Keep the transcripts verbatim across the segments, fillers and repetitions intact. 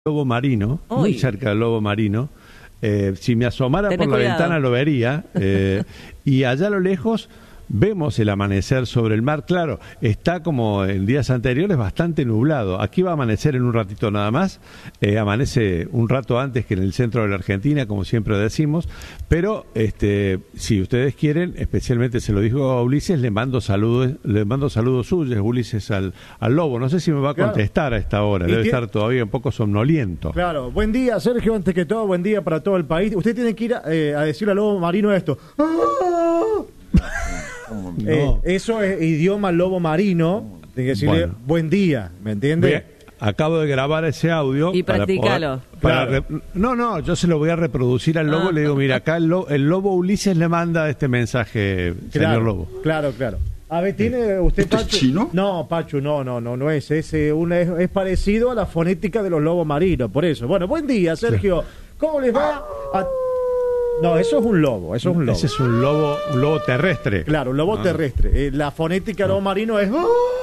Lobo Marino, Uy. muy cerca del Lobo Marino. Eh, si me asomara Tené por la cuidado. ventana lo vería. Eh, y allá a lo lejos vemos el amanecer sobre el mar. Claro, está como en días anteriores bastante nublado. Aquí va a amanecer en un ratito nada más. Eh, amanece un rato antes que en el centro de la Argentina, como siempre decimos. Pero este, si ustedes quieren, especialmente se lo dijo a Ulises, le mando saludos, le mando saludos suyos, Ulises, al, al Lobo. No sé si me va a contestar claro. a esta hora. Debe estar todavía un poco somnoliento. Claro. Buen día, Sergio. Antes que todo, buen día para todo el país. Usted tiene que ir a, eh, a decirle al Lobo Marino esto. No. Eh, eso es idioma lobo marino. Tiene que decirle Bueno. buen día, ¿me entiende? Bien, acabo de grabar ese audio. Y para practicalo. poder- para Claro. re- no, no, yo se lo voy a reproducir al Lobo. Ah. Le digo, mira, acá el, lo- el Lobo Ulises le manda este mensaje, Claro, señor Lobo. Claro, claro. A ver, ¿tiene usted ¿Esto es Pachu? chino? No, Pachu, no, no, no, no es. Es, eh, una, es, es parecido a la fonética de los lobos marinos, por eso. Bueno, buen día, Sergio. ¿Cómo les va? A- No, eso es un lobo, eso es un lobo. Ese es un lobo, un lobo terrestre. Claro, un lobo Ah. terrestre. Eh, la fonética del lobo marino es...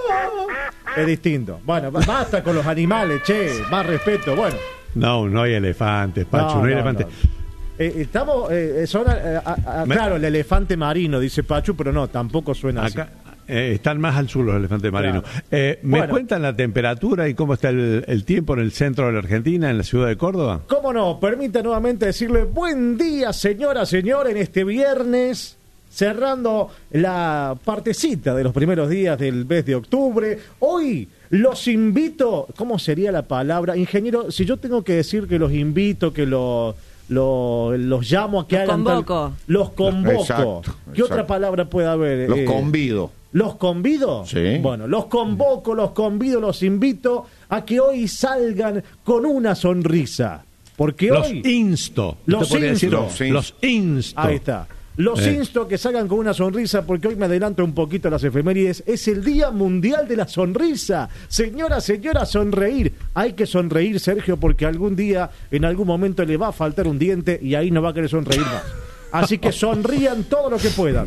Es distinto. Bueno, ba- basta con los animales, che, más respeto. Bueno. No, no hay elefantes, Pacho, no, hay elefantes. no. Eh, estamos, eh, son, eh, a- a- Me- claro, el elefante marino, dice Pachu, pero no, tampoco suena así. Acá eh, están más al sur los elefantes marinos. Claro. Eh, ¿Me Bueno. cuentan la temperatura y cómo está el, el tiempo en el centro de la Argentina, en la ciudad de Córdoba? ¿Cómo no? Permita nuevamente decirle buen día, señora, señor, en este viernes, cerrando la partecita de los primeros días del mes de octubre. Hoy los invito, ¿cómo sería la palabra? Ingeniero, si yo tengo que decir que los invito, que los... Lo, los llamo a que Los hagan tal- convoco. los convoco. Exacto, ¿Qué exacto. otra palabra puede haber? Los Eh, convido. ¿Los convido? Sí. Bueno, los convoco, los convido, los invito a que hoy salgan con una sonrisa. Porque Los hoy... insto. Los Usted podría decir, insto. Los insto. Los insto. Ahí está. Los Eh. insto a que salgan con una sonrisa porque hoy me adelanto un poquito a las efemérides. Es el Día Mundial de la Sonrisa. Señora, señora, sonreír. Hay que sonreír, Sergio, porque algún día, en algún momento le va a faltar un diente y ahí no va a querer sonreír más. Así que sonrían todo lo que puedan.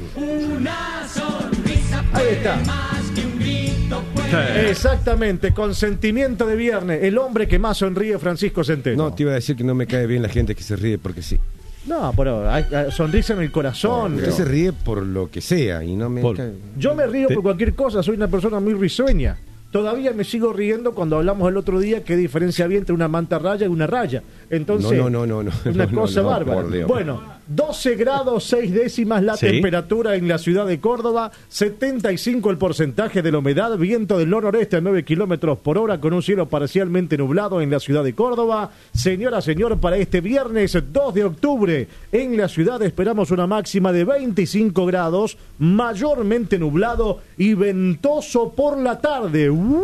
Una sonrisa Ahí puede está. más que un grito puede. Exactamente, consentimiento de viernes. El hombre que más sonríe, Francisco Centeno. No, te iba a decir que no me cae bien la gente que se ríe porque sí. No, pero hay, hay sonrisa en el corazón. Usted se ríe por lo que sea y no me Por- cae. Yo me río Te- por cualquier cosa, soy una persona muy risueña. Todavía me sigo riendo cuando hablamos el otro día qué diferencia había entre una manta raya y una raya. Entonces, No, no, no, no, no, una no, cosa no, bárbara. por Dios. Bueno, doce grados seis décimas la Sí. temperatura en la ciudad de Córdoba, setenta y cinco el porcentaje de la humedad, viento del noroeste a nueve kilómetros por hora con un cielo parcialmente nublado en la ciudad de Córdoba. Señora, señor, para este viernes dos de octubre en la ciudad esperamos una máxima de veinticinco grados, mayormente nublado y ventoso por la tarde. ¡Uh!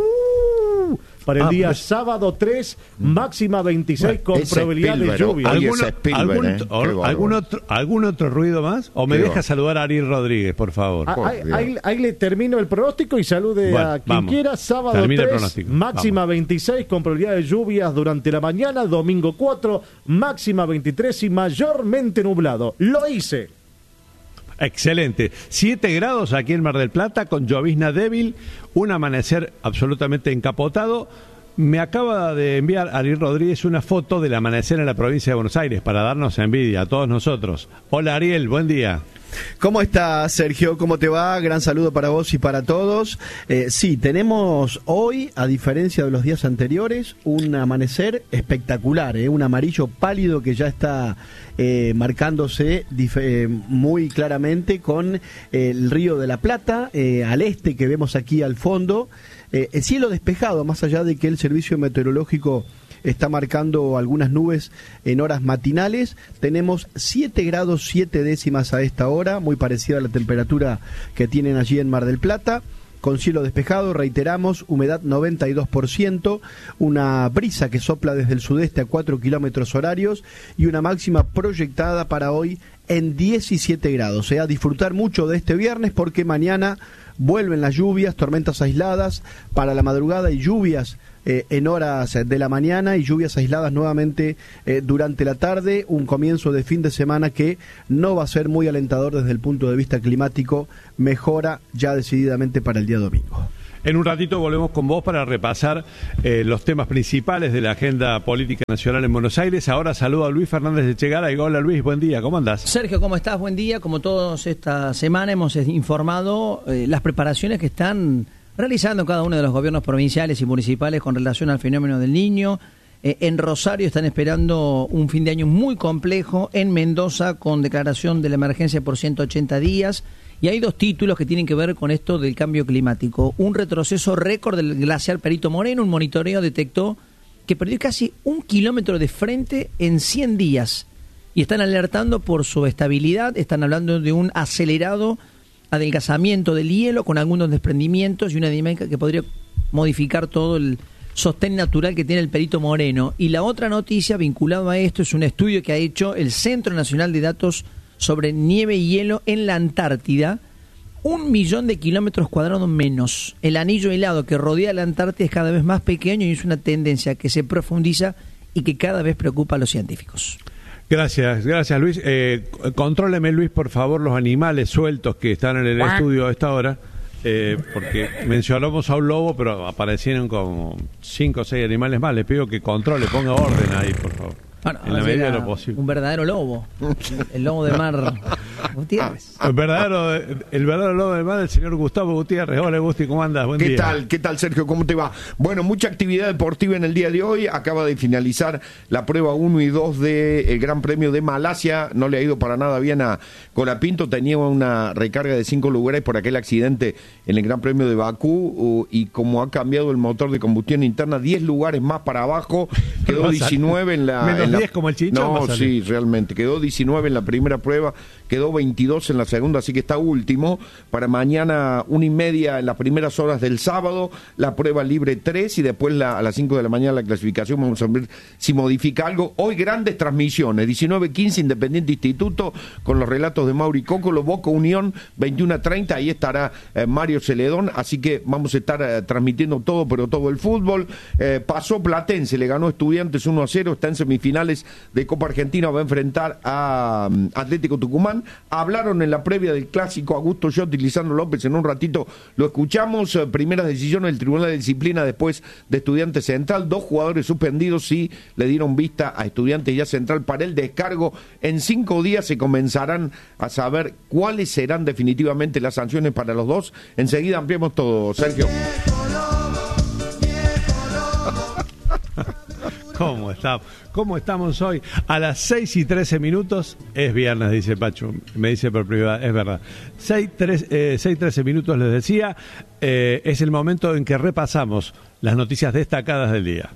Para el Ah, día pues- sábado tres, máxima veintiséis con ese probabilidad de Spielberg, lluvia. Oye, ¿Algún, ese Spielberg, algún- eh, qué o- bárbaro. algún otro, ¿Algún otro ruido más? ¿O me Qué deja bárbaro. saludar a Ariel Rodríguez, por favor? Ah, Por Ahí, Dios. ahí- ahí le termino el pronóstico y salude Bueno, a quien vamos. quiera. Sábado Termina el tres, pronóstico. máxima Vamos. veintiséis con probabilidad de lluvias durante la mañana. Domingo cuatro, máxima veintitrés y mayormente nublado. Lo hice. Excelente. Siete grados aquí en Mar del Plata con llovizna débil, un amanecer absolutamente encapotado. Me acaba de enviar Ariel Rodríguez una foto del amanecer en la provincia de Buenos Aires para darnos envidia a todos nosotros. Hola Ariel, buen día. ¿Cómo estás, Sergio? ¿Cómo te va? Gran saludo para vos y para todos. Eh, sí, tenemos hoy, a diferencia de los días anteriores, un amanecer espectacular, ¿eh? Un amarillo pálido que ya está eh, marcándose dif- eh, muy claramente con eh, el Río de la Plata, eh, al este que vemos aquí al fondo. Eh, el cielo despejado, más allá de que el servicio meteorológico está marcando algunas nubes en horas matinales. Tenemos siete grados siete décimas a esta hora, muy parecida a la temperatura que tienen allí en Mar del Plata, con cielo despejado, reiteramos, humedad noventa y dos por ciento, una brisa que sopla desde el sudeste a cuatro kilómetros horarios y una máxima proyectada para hoy en diecisiete grados. O sea, a disfrutar mucho de este viernes porque mañana vuelven las lluvias, tormentas aisladas para la madrugada y lluvias eh, en horas de la mañana y lluvias aisladas nuevamente eh, durante la tarde, un comienzo de fin de semana que no va a ser muy alentador desde el punto de vista climático, mejora ya decididamente para el día domingo. En un ratito volvemos con vos para repasar eh, los temas principales de la agenda política nacional en Buenos Aires. Ahora saludo a Luis Fernández de Chegara. Y hola Luis, buen día, ¿cómo andás? Sergio, ¿cómo estás? Buen día. Como todos esta semana hemos informado eh, las preparaciones que están realizando cada uno de los gobiernos provinciales y municipales con relación al fenómeno del Niño. Eh, en Rosario están esperando un fin de año muy complejo. En Mendoza con declaración de la emergencia por ciento ochenta días. Y hay dos títulos que tienen que ver con esto del cambio climático. Un retroceso récord del glaciar Perito Moreno. Un monitoreo detectó que perdió casi un kilómetro de frente en cien días. Y están alertando por su estabilidad. Están hablando de un acelerado adelgazamiento del hielo con algunos desprendimientos y una dinámica que podría modificar todo el sostén natural que tiene el Perito Moreno. Y la otra noticia vinculada a esto es un estudio que ha hecho el Centro Nacional de Datos sobre nieve y hielo en la Antártida, un millón de kilómetros cuadrados menos. El anillo helado que rodea la Antártida es cada vez más pequeño y es una tendencia que se profundiza y que cada vez preocupa a los científicos. Gracias, gracias Luis. Eh, contróleme Luis, por favor, los animales sueltos que están en el estudio a esta hora, eh, porque mencionamos a un lobo, pero aparecieron como cinco o seis animales más. Le pido que controle, ponga orden ahí, por favor. Bueno, en la medida de lo posible. Un verdadero lobo, el lobo de mar Gutiérrez. El verdadero, el verdadero lobo de mar del señor Gustavo Gutiérrez. Hola Gusti, ¿cómo andas? Buen ¿Qué día. tal? ¿Qué tal, Sergio? ¿Cómo te va? Bueno, mucha actividad deportiva en el día de hoy. Acaba de finalizar la prueba uno y dos del Gran Premio de Malasia. No le ha ido para nada bien a Colapinto. Tenía una recarga de cinco lugares por aquel accidente en el Gran Premio de Bakú. Y como ha cambiado el motor de combustión interna, diez lugares más para abajo. Quedó diecinueve en la... Menos en la... diez como el Chinchón. No, sí, realmente. Quedó diecinueve en la primera prueba, quedó veintidós en la segunda, así que está último. Para mañana, una y media en las primeras horas del sábado, la prueba libre tres y después la, a las cinco de la mañana la clasificación. Vamos a ver si modifica algo. Hoy grandes transmisiones, diecinueve quince Independiente Instituto, con los relatos de Mauri Cócolo, Boca Unión, veintiuno treinta, ahí estará eh, Mario Celedón, así que vamos a estar eh, transmitiendo todo, pero todo el fútbol. Eh, pasó Platense, le ganó Estudiantes uno a cero, está en semifinales de Copa Argentina, va a enfrentar a um, Atlético Tucumán. Hablaron en la previa del clásico Augusto Yot y Lisandro López, en un ratito lo escuchamos. Eh, primeras decisiones del Tribunal de Disciplina después de Estudiantes Central, dos jugadores suspendidos, sí le dieron vista a Estudiantes ya Central para el descargo. En cinco días se comenzarán a saber cuáles serán definitivamente las sanciones para los dos. Enseguida ampliamos todo, Sergio. ¿Cómo estamos? ¿Cómo estamos hoy? A las seis y trece minutos, es viernes, dice Pacho, me dice por privado, es verdad. seis y trece minutos les decía, eh, es el momento en que repasamos las noticias destacadas del día.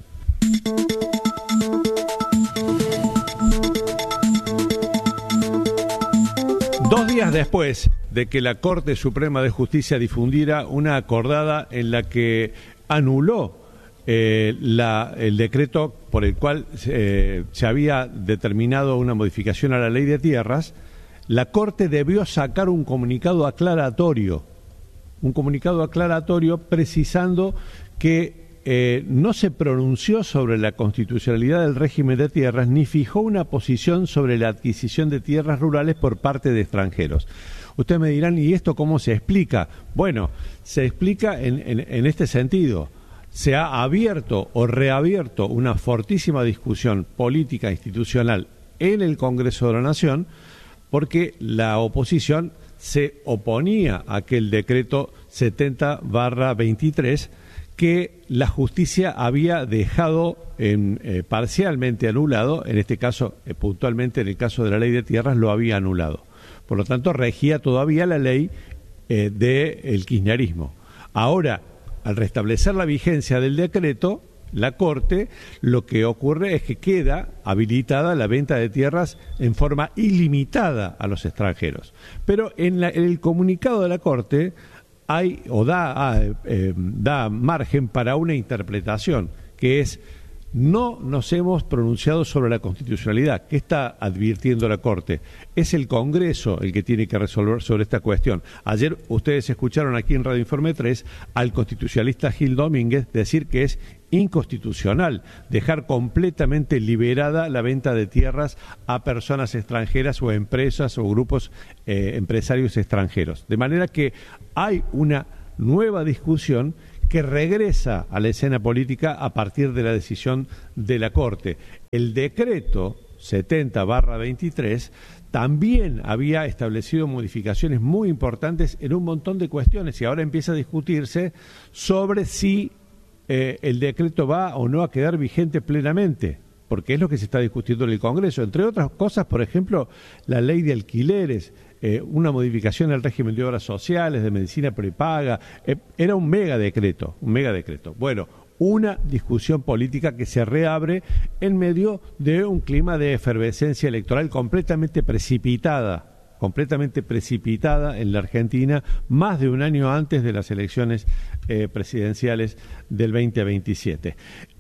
Dos días después de que la Corte Suprema de Justicia difundiera una acordada en la que anuló Eh, la, el decreto por el cual eh, se había determinado una modificación a la ley de tierras, la Corte debió sacar un comunicado aclaratorio, un comunicado aclaratorio precisando que eh, no se pronunció sobre la constitucionalidad del régimen de tierras ni fijó una posición sobre la adquisición de tierras rurales por parte de extranjeros. Ustedes me dirán, ¿y esto cómo se explica? Bueno, se explica en, en, en este sentido. Se ha abierto o reabierto una fortísima discusión política institucional en el Congreso de la Nación porque la oposición se oponía a aquel decreto setenta barra veintitrés que la justicia había dejado en, eh, parcialmente anulado, en este caso, eh, puntualmente en el caso de la ley de tierras, lo había anulado. Por lo tanto, regía todavía la ley eh, del kirchnerismo. Ahora, al restablecer la vigencia del decreto, la Corte, lo que ocurre es que queda habilitada la venta de tierras en forma ilimitada a los extranjeros. Pero en, la, en el comunicado de la Corte hay o da, eh, da margen para una interpretación, que es: no nos hemos pronunciado sobre la constitucionalidad. ¿Qué está advirtiendo la Corte? Es el Congreso el que tiene que resolver sobre esta cuestión. Ayer ustedes escucharon aquí en Radio Informe tres al constitucionalista Gil Domínguez decir que es inconstitucional dejar completamente liberada la venta de tierras a personas extranjeras o empresas o grupos eh, empresarios extranjeros. De manera que hay una nueva discusión que regresa a la escena política a partir de la decisión de la Corte. El decreto setenta barra veintitrés también había establecido modificaciones muy importantes en un montón de cuestiones y ahora empieza a discutirse sobre si eh, el decreto va o no a quedar vigente plenamente, porque es lo que se está discutiendo en el Congreso. Entre otras cosas, por ejemplo, la ley de alquileres, eh, una modificación al régimen de obras sociales, de medicina prepaga, eh, era un mega decreto, un mega decreto. Bueno, una discusión política que se reabre en medio de un clima de efervescencia electoral completamente precipitada, completamente precipitada en la Argentina, más de un año antes de las elecciones eh, presidenciales del veinte veintisiete.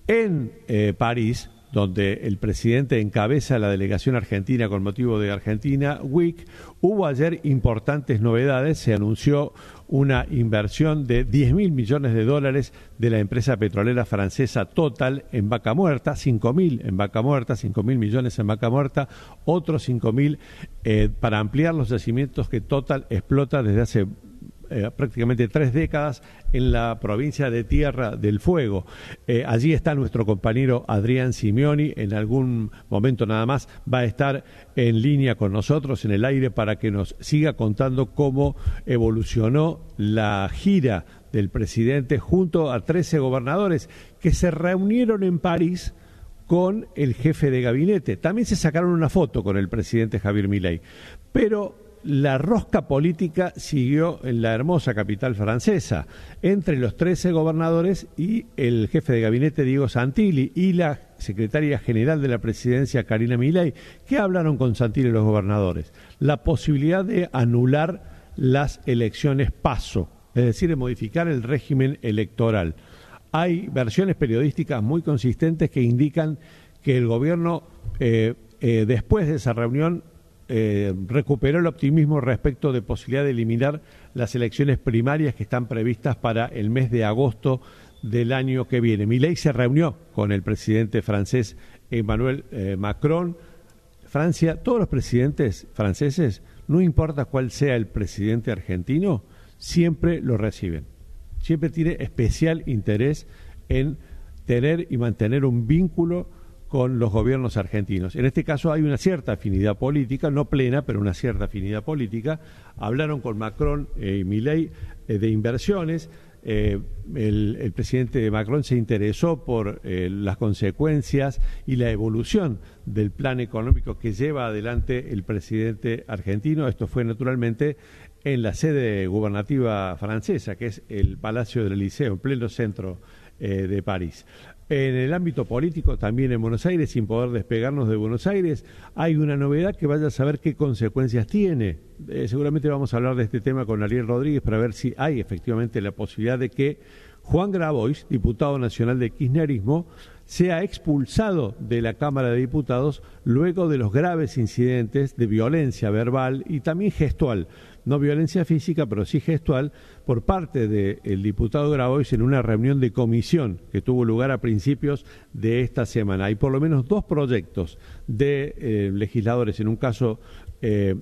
En eh, París, donde el presidente encabeza la delegación argentina con motivo de Argentina Week, hubo ayer importantes novedades. Se anunció una inversión de diez mil millones de dólares de la empresa petrolera francesa Total en Vaca Muerta, cinco mil en Vaca Muerta, cinco mil millones en Vaca Muerta, otros cinco mil eh, para ampliar los yacimientos que Total explota desde hace Eh, prácticamente tres décadas en la provincia de Tierra del Fuego. Eh, allí está nuestro compañero Adrián Simeoni, en algún momento nada más va a estar en línea con nosotros en el aire para que nos siga contando cómo evolucionó la gira del presidente junto a trece gobernadores que se reunieron en París con el jefe de gabinete. También se sacaron una foto con el presidente Javier Milei, pero la rosca política siguió en la hermosa capital francesa, entre los trece gobernadores y el jefe de gabinete Diego Santilli y la secretaria general de la presidencia Karina Milei. ¿Qué hablaron con Santilli y los gobernadores? La posibilidad de anular las elecciones PASO, es decir, de modificar el régimen electoral. Hay versiones periodísticas muy consistentes que indican que el gobierno, eh, eh, después de esa reunión, Eh, recuperó el optimismo respecto de posibilidad de eliminar las elecciones primarias que están previstas para el mes de agosto del año que viene. Milei se reunió con el presidente francés Emmanuel eh, Macron. Francia, todos los presidentes franceses, no importa cuál sea el presidente argentino, siempre lo reciben. Siempre tiene especial interés en tener y mantener un vínculo con los gobiernos argentinos. En este caso hay una cierta afinidad política, no plena, pero una cierta afinidad política. Hablaron con Macron eh, y Milei eh, de inversiones. Eh, el, el presidente Macron se interesó por eh, las consecuencias y la evolución del plan económico que lleva adelante el presidente argentino. Esto fue naturalmente en la sede gubernativa francesa, que es el Palacio del Elíseo, en pleno centro eh, de París. En el ámbito político, también en Buenos Aires, sin poder despegarnos de Buenos Aires, hay una novedad que vaya a saber qué consecuencias tiene. Eh, seguramente vamos a hablar de este tema con Ariel Rodríguez para ver si hay efectivamente la posibilidad de que Juan Grabois, diputado nacional de kirchnerismo, sea expulsado de la Cámara de Diputados luego de los graves incidentes de violencia verbal y también gestual. No violencia física, pero sí gestual, por parte del diputado Grabois en una reunión de comisión que tuvo lugar a principios de esta semana. Hay por lo menos dos proyectos de eh, legisladores, en un caso eh,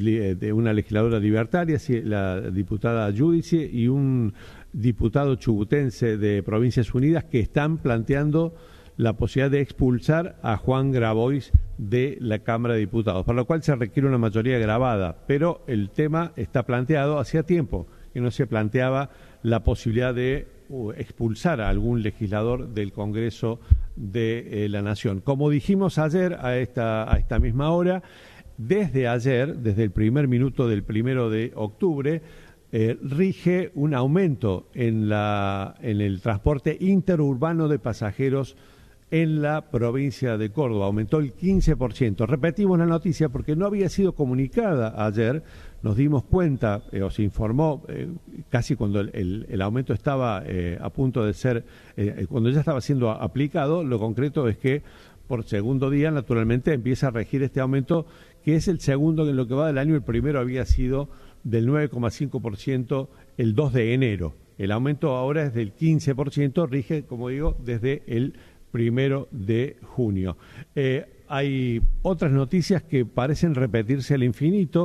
de una legisladora libertaria, la diputada Giudice, y un diputado chubutense de Provincias Unidas, que están planteando la posibilidad de expulsar a Juan Grabois de la Cámara de Diputados, para lo cual se requiere una mayoría grabada, pero el tema está planteado hacía tiempo que no se planteaba la posibilidad de uh, expulsar a algún legislador del Congreso de eh, la Nación. Como dijimos ayer a esta, a esta misma hora, desde ayer, desde el primer minuto del primero de octubre, Eh, rige un aumento en, la, en el transporte interurbano de pasajeros en la provincia de Córdoba. Aumentó el quince por ciento. Repetimos la noticia porque no había sido comunicada ayer. Nos dimos cuenta, eh, o se informó eh, casi cuando el, el, el aumento estaba eh, a punto de ser, eh, cuando ya estaba siendo aplicado. Lo concreto es que por segundo día, naturalmente, empieza a regir este aumento, que es el segundo en lo que va del año. El primero había sido del nueve coma cinco por ciento el dos de enero. El aumento ahora es del quince por ciento, rige, como digo, desde el primero de junio. Eh, hay otras noticias que parecen repetirse al infinito.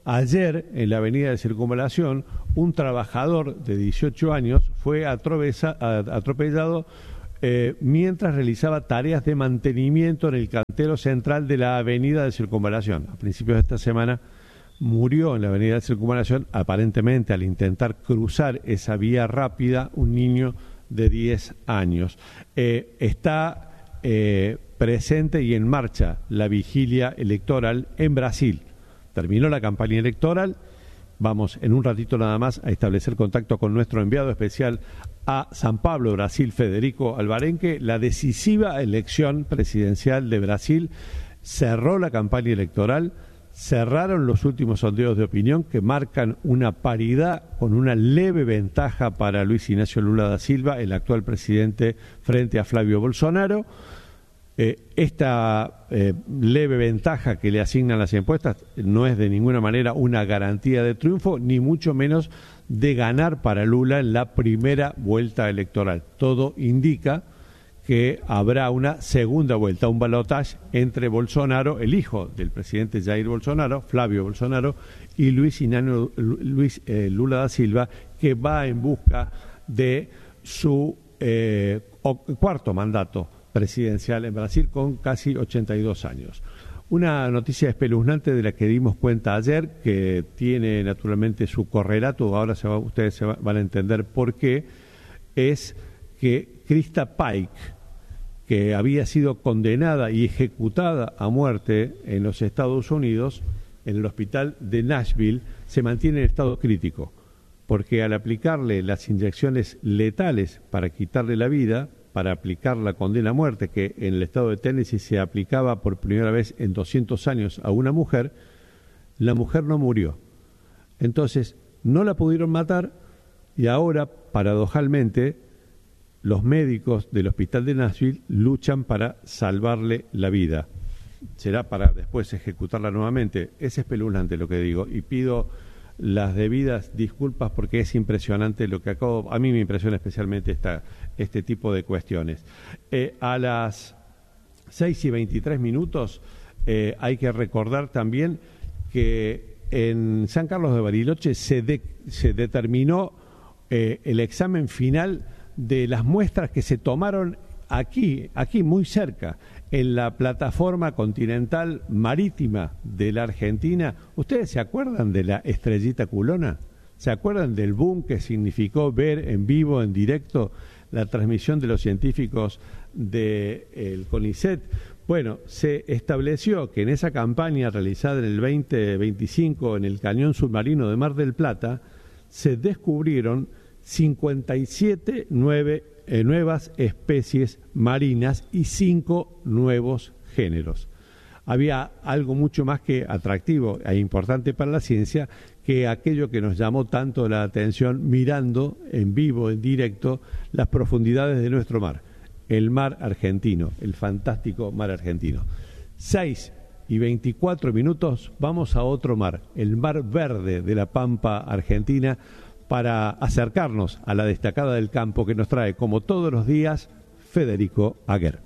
Ayer, en la avenida de Circunvalación, un trabajador de dieciocho años fue atropeza- atropellado eh, mientras realizaba tareas de mantenimiento en el cantero central de la avenida de Circunvalación. A principios de esta semana murió en la avenida de Circunvalación, aparentemente al intentar cruzar esa vía rápida, un niño de diez años. Eh, está eh, presente y en marcha la vigilia electoral en Brasil. Terminó la campaña electoral. Vamos en un ratito nada más a establecer contacto con nuestro enviado especial a San Pablo, Brasil, Federico Alvarenque. La decisiva elección presidencial de Brasil cerró la campaña electoral, cerraron los últimos sondeos de opinión que marcan una paridad con una leve ventaja para Luis Ignacio Lula da Silva, el actual presidente, frente a Flavio Bolsonaro. Eh, esta eh, leve ventaja que le asignan las encuestas no es de ninguna manera una garantía de triunfo, ni mucho menos de ganar para Lula en la primera vuelta electoral. Todo indica que habrá una segunda vuelta, un balotaje entre Bolsonaro, el hijo del presidente Jair Bolsonaro, Flavio Bolsonaro, y Luis, Inano, Luis eh, Lula da Silva, que va en busca de su eh, cuarto mandato presidencial en Brasil con casi ochenta y dos años. Una noticia espeluznante de la que dimos cuenta ayer, que tiene naturalmente su correlato, ahora se va, ustedes se va, van a entender por qué, es que Krista Paik, que había sido condenada y ejecutada a muerte en los Estados Unidos, en el hospital de Nashville, se mantiene en estado crítico, porque al aplicarle las inyecciones letales para quitarle la vida, para aplicar la condena a muerte, que en el estado de Tennessee se aplicaba por primera vez en doscientos años a una mujer, la mujer no murió. Entonces, no la pudieron matar y ahora, paradojalmente, los médicos del hospital de Nashville luchan para salvarle la vida. Será para después ejecutarla nuevamente. Es espeluznante lo que digo y pido las debidas disculpas porque es impresionante lo que acabo. A mí me impresiona especialmente esta, este tipo de cuestiones. Eh, a las seis y veintitrés minutos eh, hay que recordar también que en San Carlos de Bariloche se, de, se determinó eh, el examen final de las muestras que se tomaron aquí, aquí muy cerca, en la plataforma continental marítima de la Argentina. ¿Ustedes se acuerdan de la estrellita culona? ¿Se acuerdan del boom que significó ver en vivo, en directo, la transmisión de los científicos del CONICET? Bueno, se estableció que en esa campaña realizada en el veinte veinticinco en el cañón submarino de Mar del Plata, se descubrieron cincuenta y siete nueve, eh, nuevas especies marinas y cinco nuevos géneros. Había algo mucho más que atractivo e importante para la ciencia que aquello que nos llamó tanto la atención mirando en vivo, en directo, las profundidades de nuestro mar, el mar argentino, el fantástico mar argentino. Seis y veinticuatro minutos, vamos a otro mar, el mar verde de la Pampa Argentina, para acercarnos a la destacada del campo que nos trae, como todos los días, Federico Aguer.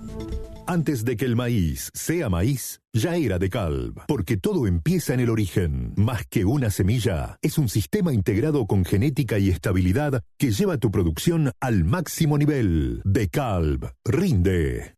Antes de que el maíz sea maíz, ya era DeKalb, porque todo empieza en el origen. Más que una semilla, es un sistema integrado con genética y estabilidad que lleva tu producción al máximo nivel. DeKalb, rinde.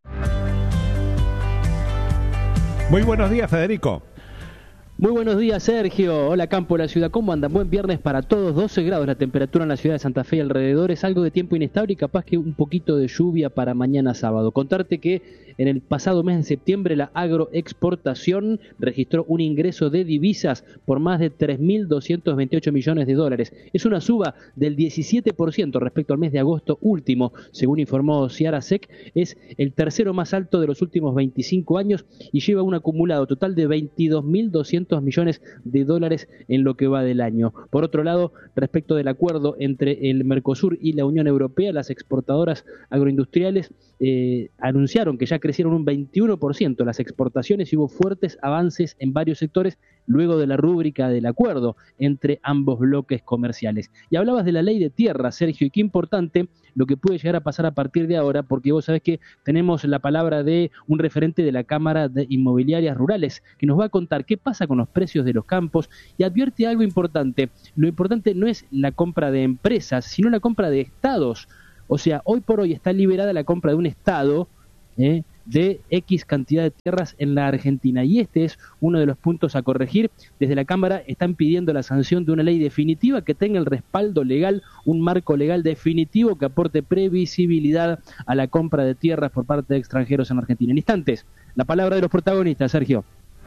Muy buenos días, Federico. Muy buenos días, Sergio. Hola, campo de la ciudad. ¿Cómo andan? Buen viernes para todos. doce grados la temperatura en la ciudad de Santa Fe y alrededores. Algo de tiempo inestable y capaz que un poquito de lluvia para mañana sábado. Contarte que en el pasado mes de septiembre la agroexportación registró un ingreso de divisas por más de tres mil doscientos veintiocho millones de dólares. Es una suba del diecisiete por ciento respecto al mes de agosto último. Según informó Ciara Sec, es el tercero más alto de los últimos veinticinco años y lleva un acumulado total de veintidós mil doscientos millones de dólares en lo que va del año. Por otro lado, respecto del acuerdo entre el Mercosur y la Unión Europea, las exportadoras agroindustriales eh, anunciaron que ya crecieron un veintiuno por ciento las exportaciones y hubo fuertes avances en varios sectores, luego de la rúbrica del acuerdo entre ambos bloques comerciales. Y hablabas de la ley de tierra, Sergio, y qué importante lo que puede llegar a pasar a partir de ahora, porque vos sabés que tenemos la palabra de un referente de la Cámara de Inmobiliarias Rurales, que nos va a contar qué pasa con los precios de los campos, y advierte algo importante. Lo importante no es la compra de empresas, sino la compra de estados. O sea, hoy por hoy está liberada la compra de un estado, ¿eh? de X cantidad de tierras en la Argentina, y este es uno de los puntos a corregir. Desde la Cámara están pidiendo la sanción de una ley definitiva que tenga el respaldo legal, un marco legal definitivo que aporte previsibilidad a la compra de tierras por parte de extranjeros en Argentina. En instantes, la palabra de los protagonistas, Sergio.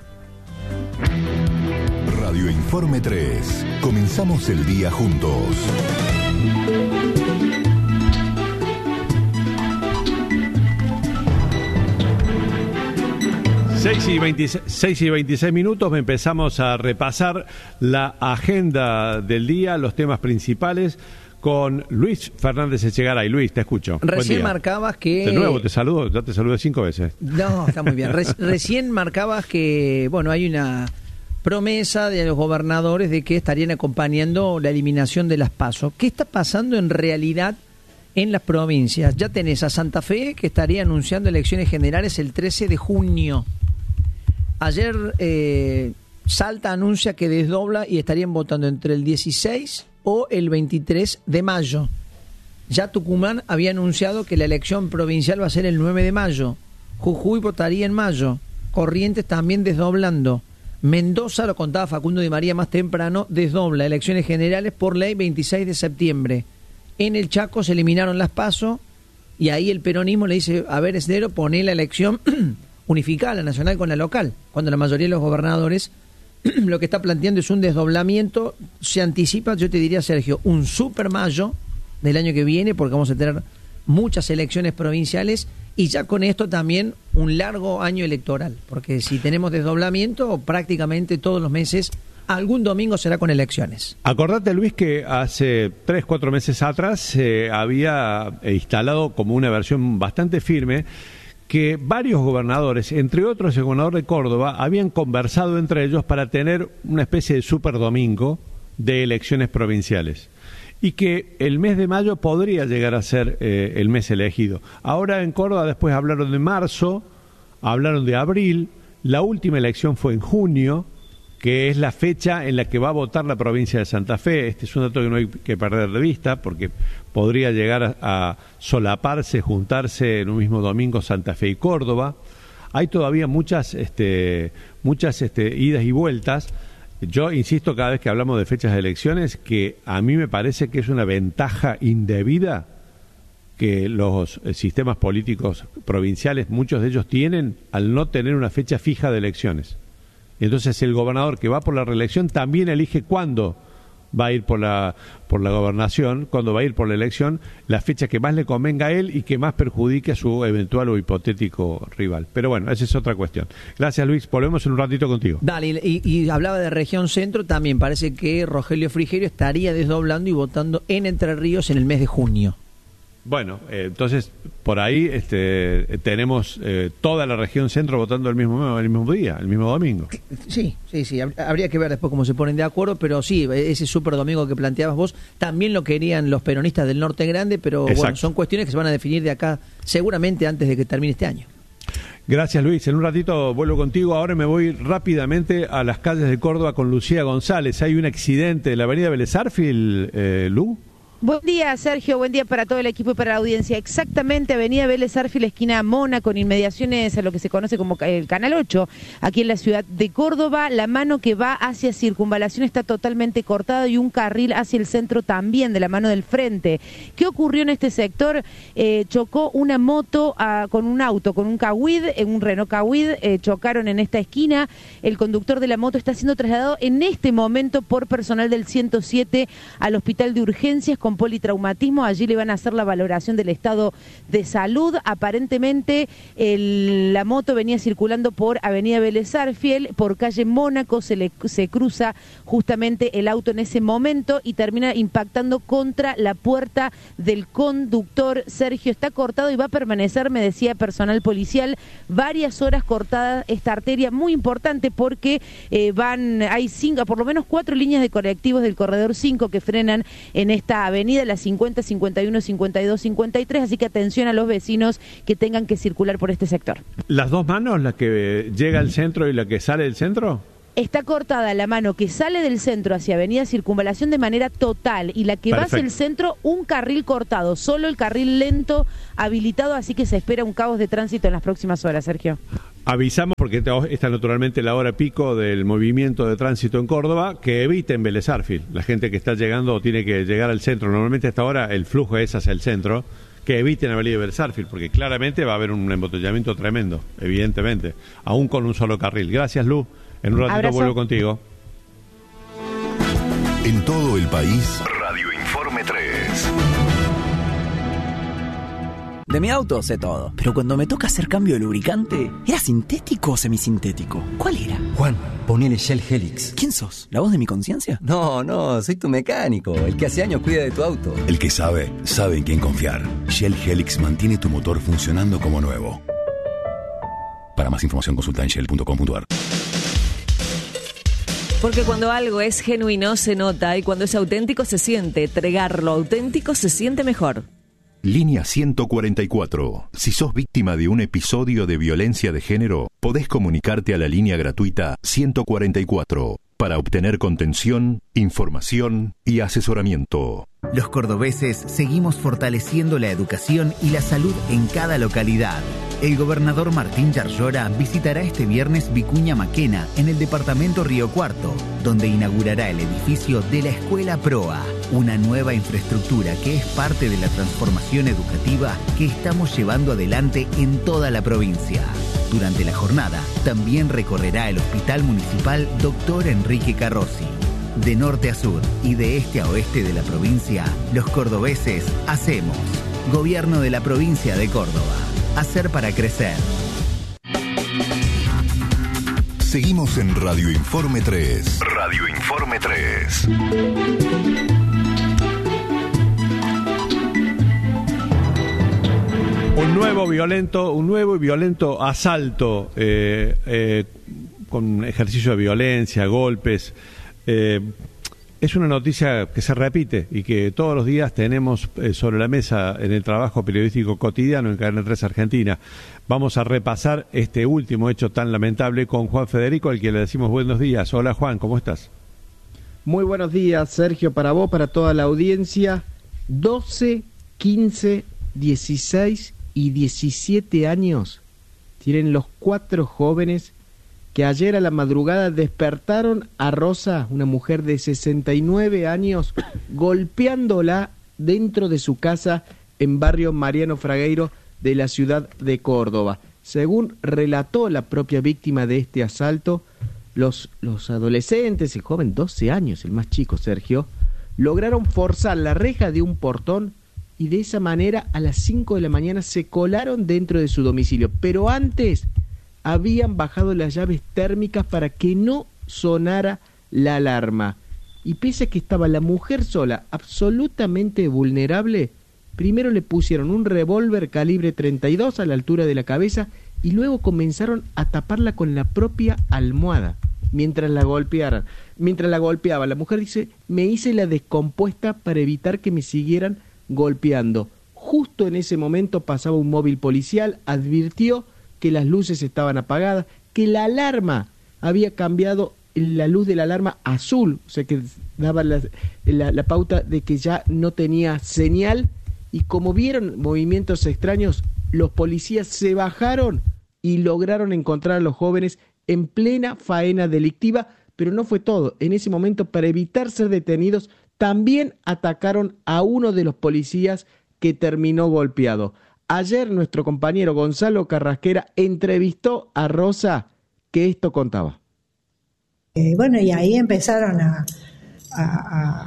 Radio Informe tres. Comenzamos el día juntos. seis y veintiséis minutos, empezamos a repasar la agenda del día, los temas principales, con Luis Fernández Echegaray. Luis, te escucho. Recién marcabas que... De nuevo te saludo, ya te saludé cinco veces. No, está muy bien. Re recién marcabas que, bueno, hay una promesa de los gobernadores de que estarían acompañando la eliminación de las PASO. ¿Qué está pasando en realidad en las provincias? Ya tenés a Santa Fe, que estaría anunciando elecciones generales el trece de junio. Ayer eh, Salta anuncia que desdobla y estarían votando entre el dieciséis o el veintitrés de mayo. Ya Tucumán había anunciado que la elección provincial va a ser el nueve de mayo. Jujuy votaría en mayo. Corrientes también desdoblando. Mendoza, lo contaba Facundo Di María más temprano, desdobla elecciones generales por ley veintiséis de septiembre. En el Chaco se eliminaron las PASO y ahí el peronismo le dice, a ver, Esdero, poné la elección unificada, la nacional con la local, cuando la mayoría de los gobernadores lo que está planteando es un desdoblamiento. Se anticipa, yo te diría, Sergio, un super mayo del año que viene, porque vamos a tener muchas elecciones provinciales y ya con esto también un largo año electoral, porque si tenemos desdoblamiento, prácticamente todos los meses algún domingo será con elecciones. Acordate, Luis, que hace tres, cuatro meses atrás se eh, había instalado como una versión bastante firme que varios gobernadores, entre otros el gobernador de Córdoba, habían conversado entre ellos para tener una especie de super domingo de elecciones provinciales y que el mes de mayo podría llegar a ser eh, el mes elegido. Ahora en Córdoba después hablaron de marzo, hablaron de abril, la última elección fue en junio, que es la fecha en la que va a votar la provincia de Santa Fe. Este es un dato que no hay que perder de vista, porque podría llegar a, a solaparse, juntarse en un mismo domingo Santa Fe y Córdoba. Hay todavía muchas, este, muchas este, idas y vueltas. Yo insisto cada vez que hablamos de fechas de elecciones que a mí me parece que es una ventaja indebida que los sistemas políticos provinciales, muchos de ellos tienen al no tener una fecha fija de elecciones. Entonces el gobernador que va por la reelección también elige cuándo va a ir por la por la gobernación, cuándo va a ir por la elección, la fecha que más le convenga a él y que más perjudique a su eventual o hipotético rival. Pero bueno, esa es otra cuestión. Gracias, Luis. Volvemos en un ratito contigo. Dale, y, y hablaba de región centro, también parece que Rogelio Frigerio estaría desdoblando y votando en Entre Ríos en el mes de junio. Bueno, eh, entonces por ahí este, tenemos eh, toda la región centro votando el mismo el mismo día, el mismo domingo. Sí, sí, sí. Habría que ver después cómo se ponen de acuerdo, pero sí, ese super domingo que planteabas vos también lo querían los peronistas del Norte Grande, pero bueno, son cuestiones que se van a definir de acá seguramente antes de que termine este año. Gracias, Luis. En un ratito vuelvo contigo. Ahora me voy rápidamente a las calles de Córdoba con Lucía González. Hay un accidente en la avenida Vélez Arfield, eh, Lu. Buen día, Sergio, buen día para todo el equipo y para la audiencia. Exactamente, avenida Vélez Arfield, esquina Mona, con inmediaciones a lo que se conoce como el Canal ocho, aquí en la ciudad de Córdoba. La mano que va hacia Circunvalación está totalmente cortada y un carril hacia el centro también, de la mano del frente. ¿Qué ocurrió en este sector? Eh, chocó una moto a, con un auto, con un Kawid, un Renault Kawid, eh, chocaron en esta esquina. El conductor de la moto está siendo trasladado en este momento por personal del ciento siete al hospital de urgencias con con politraumatismo. Allí le van a hacer la valoración del estado de salud. Aparentemente el, la moto venía circulando por Avenida Vélez Sarsfield, por calle Mónaco, se, le, se cruza justamente el auto en ese momento y termina impactando contra la puerta del conductor. Sergio, está cortado y va a permanecer, me decía personal policial, varias horas cortada esta arteria muy importante porque eh, van, hay cinco, por lo menos cuatro líneas de colectivos del corredor cinco que frenan en esta avenida, la cincuenta, cincuenta y uno, cincuenta y dos, cincuenta y tres, así que atención a los vecinos que tengan que circular por este sector. ¿Las dos manos, la que llega al centro y la que sale del centro? Está cortada la mano que sale del centro hacia Avenida Circunvalación de manera total y la que Perfecto. va hacia el centro, un carril cortado, solo el carril lento habilitado, así que se espera un caos de tránsito en las próximas horas, Sergio. Avisamos, porque esta está naturalmente la hora pico del movimiento de tránsito en Córdoba, que eviten Vélez Sarsfield. La gente que está llegando o tiene que llegar al centro, normalmente a esta hora el flujo es hacia el centro, que eviten Avenida Vélez Sarsfield, porque claramente va a haber un embotellamiento tremendo, evidentemente, aún con un solo carril. Gracias, Lu. En un ratito Abrazo. Vuelvo contigo. En todo el país, Radio Informe tres. De mi auto sé todo, pero cuando me toca hacer cambio de lubricante, ¿era sintético o semisintético? ¿Cuál era? Juan, ponele Shell Helix. ¿Quién sos? ¿La voz de mi conciencia? No, no, soy tu mecánico, el que hace años cuida de tu auto. El que sabe, sabe en quién confiar. Shell Helix mantiene tu motor funcionando como nuevo. Para más información consulta en shell punto com punto a r. Porque cuando algo es genuino se nota y cuando es auténtico se siente. Tregar lo auténtico se siente mejor. Línea ciento cuarenta y cuatro. Si sos víctima de un episodio de violencia de género, podés comunicarte a la línea gratuita ciento cuarenta y cuatro para obtener contención, información y asesoramiento. Los cordobeses seguimos fortaleciendo la educación y la salud en cada localidad. El gobernador Martín Yarlora visitará este viernes Vicuña Maquena en el departamento Río Cuarto, donde inaugurará el edificio de la Escuela Proa, una nueva infraestructura que es parte de la transformación educativa que estamos llevando adelante en toda la provincia. Durante la jornada, también recorrerá el Hospital Municipal Doctor Enrique Carrozzi. De norte a sur y de este a oeste de la provincia, los cordobeses hacemos. Gobierno de la provincia de Córdoba. Hacer para crecer. Seguimos en Radio Informe tres. Radio Informe tres. Un nuevo violento, un nuevo y violento asalto eh, eh, con ejercicio de violencia, golpes. Eh, es una noticia que se repite y que todos los días tenemos eh, sobre la mesa en el trabajo periodístico cotidiano en Cadena tres Argentina. Vamos a repasar este último hecho tan lamentable con Juan Federico, al que le decimos buenos días. Hola Juan, ¿cómo estás? Muy buenos días, Sergio, para vos, para toda la audiencia. doce, quince, dieciséis y diecisiete años tienen los cuatro jóvenes que ayer a la madrugada despertaron a Rosa, una mujer de sesenta y nueve años, golpeándola dentro de su casa en barrio Mariano Fragueiro de la ciudad de Córdoba. Según relató la propia víctima de este asalto, los, los adolescentes, el joven doce años, el más chico Sergio, lograron forzar la reja de un portón y de esa manera a las cinco de la mañana se colaron dentro de su domicilio. Pero antes habían bajado las llaves térmicas para que no sonara la alarma. Y pese a que estaba la mujer sola, absolutamente vulnerable, primero le pusieron un revólver calibre treinta y dos a la altura de la cabeza y luego comenzaron a taparla con la propia almohada mientras la golpearan. Mientras la golpeaba, la mujer dice, me hice la descompuesta para evitar que me siguieran golpeando. Justo en ese momento pasaba un móvil policial, advirtió que las luces estaban apagadas, que la alarma había cambiado la luz de la alarma azul, o sea que daba la, la, la pauta de que ya no tenía señal, y como vieron movimientos extraños, los policías se bajaron y lograron encontrar a los jóvenes en plena faena delictiva, pero no fue todo. En ese momento, para evitar ser detenidos, también atacaron a uno de los policías que terminó golpeado. Ayer nuestro compañero Gonzalo Carrasquera entrevistó a Rosa, que esto contaba. Eh, bueno, y ahí empezaron a, a,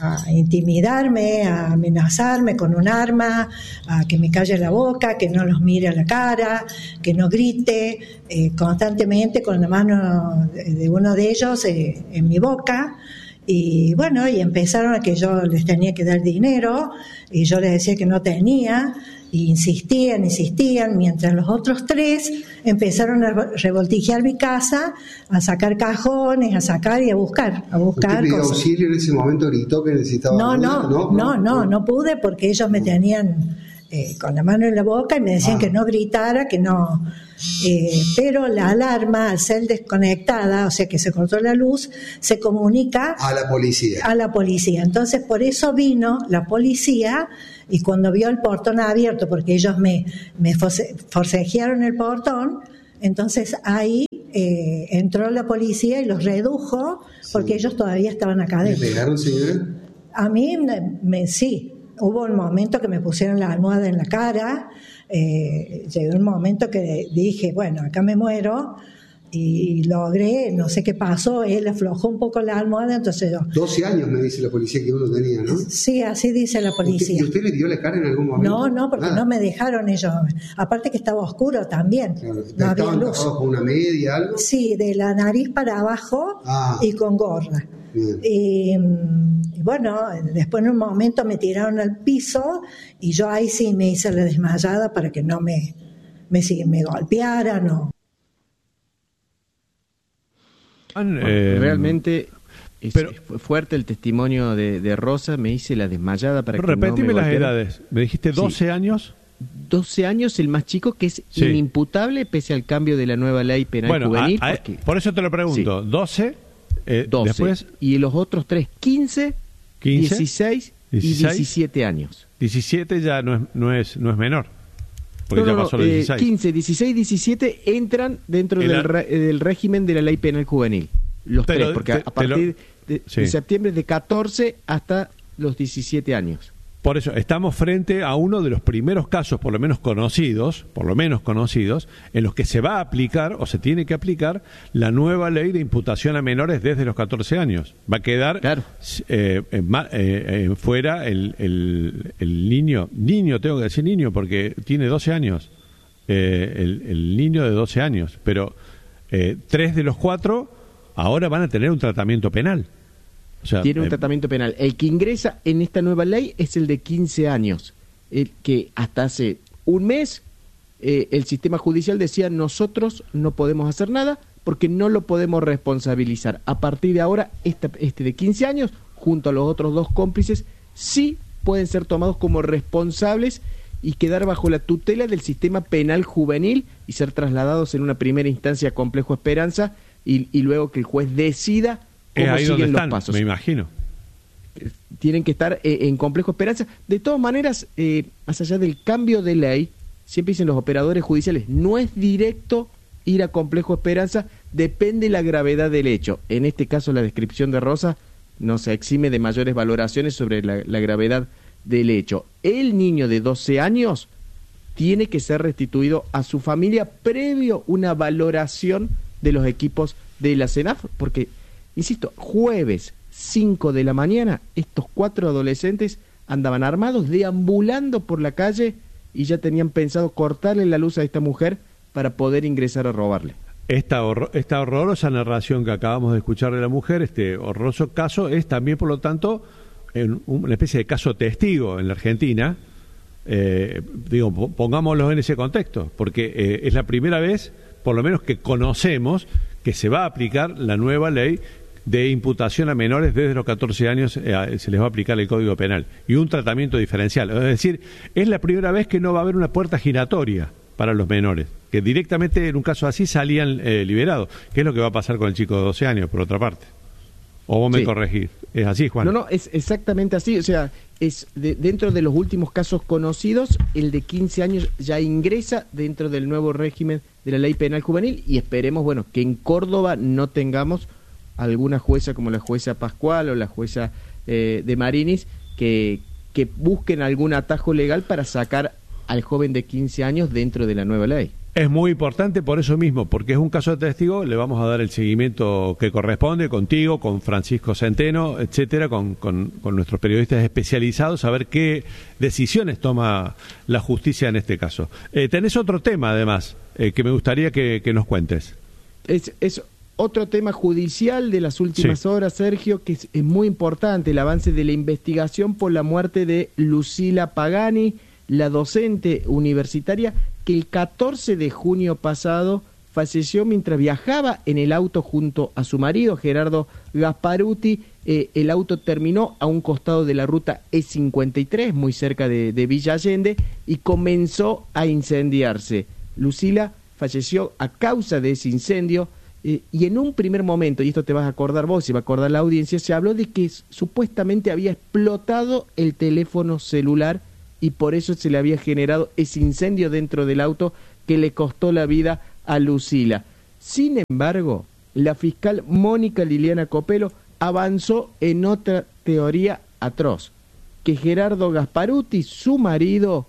a intimidarme, a amenazarme con un arma, a que me calle la boca, que no los mire a la cara, que no grite, eh, constantemente con la mano de uno de ellos eh, en mi boca. Y bueno, y empezaron a que yo les tenía que dar dinero, y yo les decía que no tenía, y insistían, insistían, mientras los otros tres empezaron a revoltijear mi casa, a sacar cajones, a sacar y a buscar, a buscar ¿Usted pidió cosas. auxilio en ese momento, gritó que necesitaba No, ayuda? no, no, no, no, no pude porque ellos me tenían eh, con la mano en la boca y me decían Ah. que no gritara, que no. Eh, pero la alarma, al ser desconectada, o sea que se cortó la luz, se comunica A la policía. a la policía. Entonces, por eso vino la policía, y cuando vio el portón abierto, porque ellos me, me force- forcejearon el portón, entonces ahí eh, entró la policía y los redujo, porque ellos todavía estaban acá ¿Le adentro. pegaron, señora? A mí, me, me- sí, hubo un momento que me pusieron la almohada en la cara, eh, llegó un momento que dije, bueno, acá me muero, y logré, no sé qué pasó, él aflojó un poco la almohada, entonces yo, doce años me dice la policía que uno tenía, ¿no? sí, así dice la policía. ¿Y usted le dio la cara en algún momento? No, no, porque Nada. no me dejaron ellos. Aparte que estaba oscuro también. No había ¿Estaban luz. tapados con una media, algo? Sí, de la nariz para abajo Ah. y con gorra. Bien. Y, mm, y bueno, después en un momento me tiraron al piso y yo ahí sí me hice la desmayada para que no me, me, sí, me golpearan o... Bueno, Eh, realmente es, pero- fue fuerte el testimonio de, de Rosa. Me hice la desmayada para que Repetime no me las golpearan. edades. Me dijiste doce años. doce años el más chico, que es Sí. inimputable pese al cambio de la nueva ley penal Bueno, juvenil. a- a- porque- por eso te lo pregunto. doce, eh, doce. después Y los otros tres, quince, quince, dieciséis y dieciséis. diecisiete años. diecisiete ya no es, no es, no es menor. Porque No, ya no, no, pasó los eh, dieciséis. quince, dieciséis, diecisiete entran dentro El del, a- re- eh, del régimen de la ley penal juvenil. Los Te tres, lo- porque te- a te partir lo- de, Sí. de septiembre de catorce hasta los diecisiete años. Por eso, estamos frente a uno de los primeros casos, por lo menos conocidos, por lo menos conocidos, en los que se va a aplicar, o se tiene que aplicar, la nueva ley de imputación a menores desde los catorce años. Va a quedar eh, eh, ma- eh, eh, fuera el, el, el niño, niño, tengo que decir niño, porque tiene doce años, eh, el, el niño de doce años, pero eh, tres de los cuatro ahora van a tener un tratamiento penal. O sea, Tiene un eh, tratamiento penal. El que ingresa en esta nueva ley es el de quince años, el que hasta hace un mes eh, el sistema judicial decía nosotros no podemos hacer nada porque no lo podemos responsabilizar. A partir de ahora, esta- este de quince años, junto a los otros dos cómplices, sí pueden ser tomados como responsables y quedar bajo la tutela del sistema penal juvenil y ser trasladados en una primera instancia a Complejo Esperanza y, y luego que el juez decida es cómo ahí donde siguen los están, pasos. me imagino. Tienen que estar eh, en Complejo Esperanza. De todas maneras, eh, más allá del cambio de ley, siempre dicen los operadores judiciales, no es directo ir a Complejo Esperanza, depende la gravedad del hecho. En este caso, la descripción de Rosa no se exime de mayores valoraciones sobre la, la gravedad del hecho. El niño de doce años tiene que ser restituido a su familia previo una valoración de los equipos de la CENAF, porque, insisto, jueves cinco de la mañana, estos cuatro adolescentes andaban armados, deambulando por la calle y ya tenían pensado cortarle la luz a esta mujer para poder ingresar a robarle. Esta, horror- esta horrorosa narración que acabamos de escuchar de la mujer, este horroroso caso, es también, por lo tanto, en un- una especie de caso testigo en la Argentina. Eh, digo, po- pongámoslo en ese contexto, porque eh, es la primera vez, por lo menos, que conocemos que se va a aplicar la nueva ley de imputación a menores desde los catorce años, eh, se les va a aplicar el Código Penal y un tratamiento diferencial. Es decir, es la primera vez que no va a haber una puerta giratoria para los menores, que directamente en un caso así salían eh, liberados, que es lo que va a pasar con el chico de doce años, por otra parte. O vos me Sí. corregís. ¿Es así, Juan? No, no, es exactamente así. O sea, es de- dentro de los últimos casos conocidos, el de quince años ya ingresa dentro del nuevo régimen de la ley penal juvenil y esperemos, bueno, que en Córdoba no tengamos alguna jueza como la jueza Pascual o la jueza eh, de Marinis que, que busquen algún atajo legal para sacar al joven de quince años dentro de la nueva ley. Es muy importante por eso mismo, porque es un caso de testigo, le vamos a dar el seguimiento que corresponde contigo, con Francisco Centeno, etcétera, con, con, con nuestros periodistas especializados, a ver qué decisiones toma la justicia en este caso. Eh, tenés otro tema, además, eh, que me gustaría que, que nos cuentes. Es, es otro tema judicial de las últimas Sí. horas, Sergio, que es, es muy importante, el avance de la investigación por la muerte de Lucila Pagani, la docente universitaria que el catorce de junio pasado falleció mientras viajaba en el auto junto a su marido, Gerardo Gasparuti. Eh, el auto terminó a un costado de la ruta E cincuenta y tres, muy cerca de, de Villa Allende, y comenzó a incendiarse. Lucila falleció a causa de ese incendio, eh, y en un primer momento, y esto te vas a acordar vos y va a acordar la audiencia, se habló de que supuestamente había explotado el teléfono celular y por eso se le había generado ese incendio dentro del auto que le costó la vida a Lucila. Sin embargo, la fiscal Mónica Liliana Copelo avanzó en otra teoría atroz, que Gerardo Gasparuti, su marido,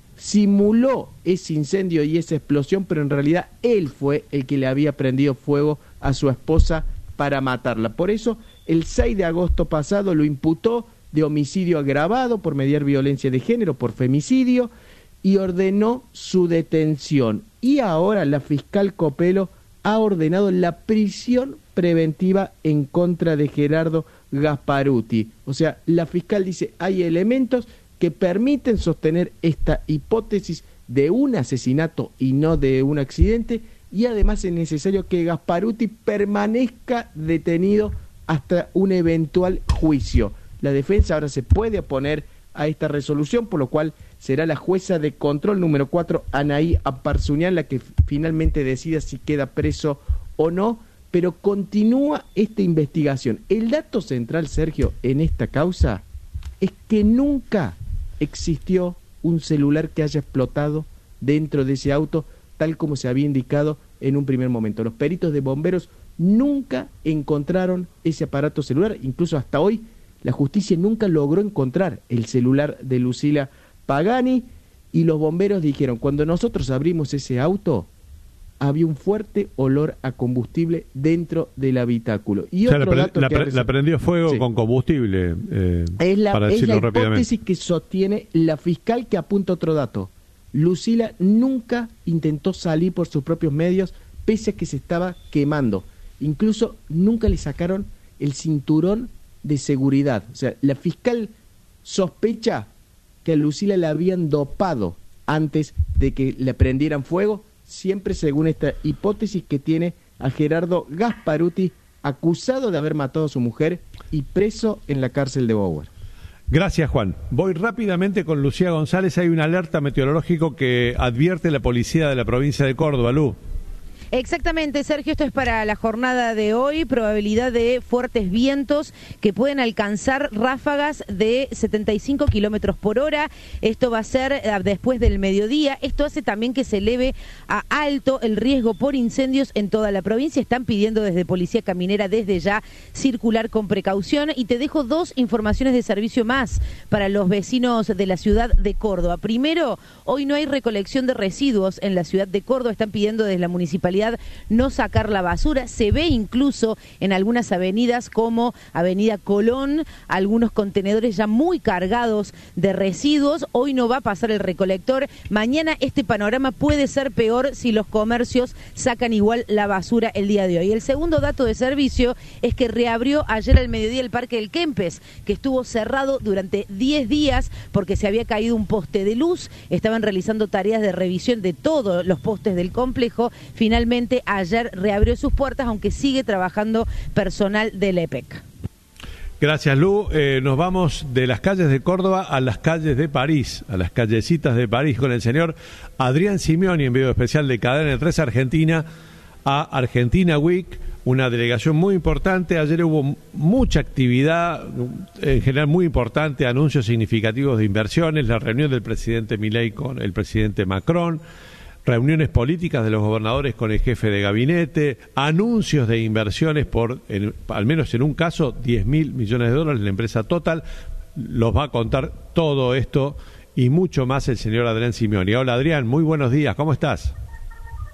simuló ese incendio y esa explosión, pero en realidad él fue el que le había prendido fuego a su esposa para matarla. Por eso, el seis de agosto pasado lo imputó de homicidio agravado por mediar violencia de género, por femicidio, y ordenó su detención. Y ahora la fiscal Copelo ha ordenado la prisión preventiva en contra de Gerardo Gasparuti. O sea, la fiscal dice, hay elementos que permiten sostener esta hipótesis de un asesinato y no de un accidente, y además es necesario que Gasparuti permanezca detenido hasta un eventual juicio. La defensa ahora se puede oponer a esta resolución, por lo cual será la jueza de control número cuatro, Anaí Aparzuñán, la que finalmente decida si queda preso o no, pero continúa esta investigación. El dato central, Sergio, en esta causa es que nunca existió un celular que haya explotado dentro de ese auto, tal como se había indicado en un primer momento. Los peritos de bomberos nunca encontraron ese aparato celular, incluso hasta hoy la justicia nunca logró encontrar el celular de Lucila Pagani, y los bomberos dijeron, cuando nosotros abrimos ese auto, había un fuerte olor a combustible dentro del habitáculo. Y o sea, otro la, dato la, que la, la prendió fuego sí. con combustible, eh, es la, para es decirlo la rápidamente. hipótesis que sostiene la fiscal, que apunta otro dato. Lucila nunca intentó salir por sus propios medios, pese a que se estaba quemando. Incluso nunca le sacaron el cinturón de seguridad. O sea, la fiscal sospecha que a Lucila la habían dopado antes de que le prendieran fuego, siempre según esta hipótesis que tiene a Gerardo Gasparuti, acusado de haber matado a su mujer y preso en la cárcel de Bower. Gracias, Juan. Voy rápidamente con Lucía González. Hay una alerta meteorológica que advierte la policía de la provincia de Córdoba. Lu. Exactamente, Sergio, esto es para la jornada de hoy, probabilidad de fuertes vientos que pueden alcanzar ráfagas de setenta y cinco kilómetros por hora. Esto va a ser eh, después del mediodía. Esto hace también que se eleve a alto el riesgo por incendios en toda la provincia. Están pidiendo desde Policía Caminera desde ya circular con precaución. Y te dejo dos informaciones de servicio más para los vecinos de la ciudad de Córdoba. Primero, hoy no hay recolección de residuos en la ciudad de Córdoba. Están pidiendo desde la municipalidad no sacar la basura. Se ve incluso en algunas avenidas como Avenida Colón, algunos contenedores ya muy cargados de residuos. Hoy no va a pasar el recolector. Mañana este panorama puede ser peor si los comercios sacan igual la basura el día de hoy. El segundo dato de servicio es que reabrió ayer al mediodía el Parque del Kempes, que estuvo cerrado durante diez días porque se había caído un poste de luz. Estaban realizando tareas de revisión de todos los postes del complejo. Finalmente ayer reabrió sus puertas, aunque sigue trabajando personal del E P E C. Gracias, Lu. Eh, nos vamos de las calles de Córdoba a las calles de París, a las callecitas de París, con el señor Adrián Simeoni, enviado especial de Cadena tres Argentina a Argentina Week, una delegación muy importante. Ayer hubo mucha actividad, en general muy importante, anuncios significativos de inversiones, la reunión del presidente Milei con el presidente Macron, reuniones políticas de los gobernadores con el jefe de gabinete, anuncios de inversiones por, en, al menos en un caso, diez mil millones de dólares en la empresa Total. Los va a contar todo esto y mucho más el señor Adrián Simeoni. Hola Adrián, muy buenos días, ¿cómo estás?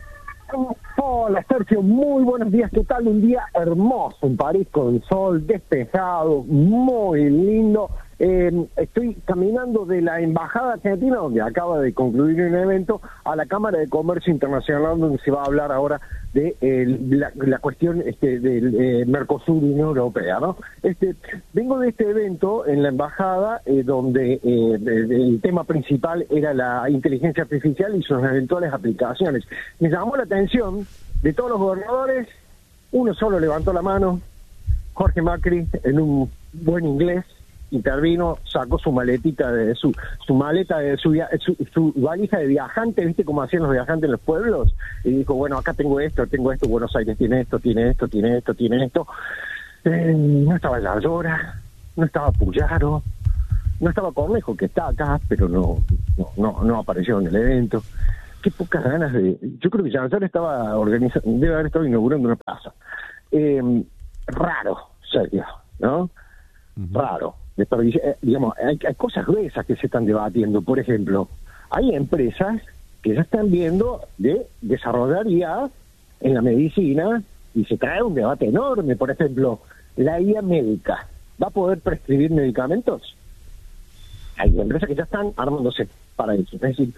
Hola Sergio, muy buenos días. ¿Qué tal? Un día hermoso en París con sol despejado, muy lindo. Eh, estoy caminando de la Embajada Argentina, donde acaba de concluir un evento, a la Cámara de Comercio Internacional, donde se va a hablar ahora de eh, la, la cuestión este, del eh, Mercosur y Unión Europea, ¿no? Este, vengo de este evento en la Embajada, eh, donde eh, el tema principal era la inteligencia artificial y sus eventuales aplicaciones. Me llamó la atención, de todos los gobernadores, uno solo levantó la mano, Jorge Macri, en un buen inglés, intervino, sacó su maletita de su su maleta de su, su su valija de viajante, viste cómo hacían los viajantes en los pueblos, y dijo, bueno, acá tengo esto, tengo esto, Buenos Aires tiene esto, tiene esto, tiene esto, tiene esto. Eh, no estaba La Llora, no estaba Puyaro, no estaba Cornejo, que está acá, pero no no no, no apareció en el evento. Qué pocas ganas de... Yo creo que ya estaba organizando, debe haber estado inaugurando una plaza. Eh, raro, serio, ¿no? Uh-huh. Raro. Eh, digamos, hay, hay cosas gruesas que se están debatiendo. Por ejemplo, hay empresas que ya están viendo de desarrollar I A en la medicina y se trae un debate enorme. Por ejemplo, la I A médica, ¿va a poder prescribir medicamentos? Hay empresas que ya están armándose para eso. Es decir,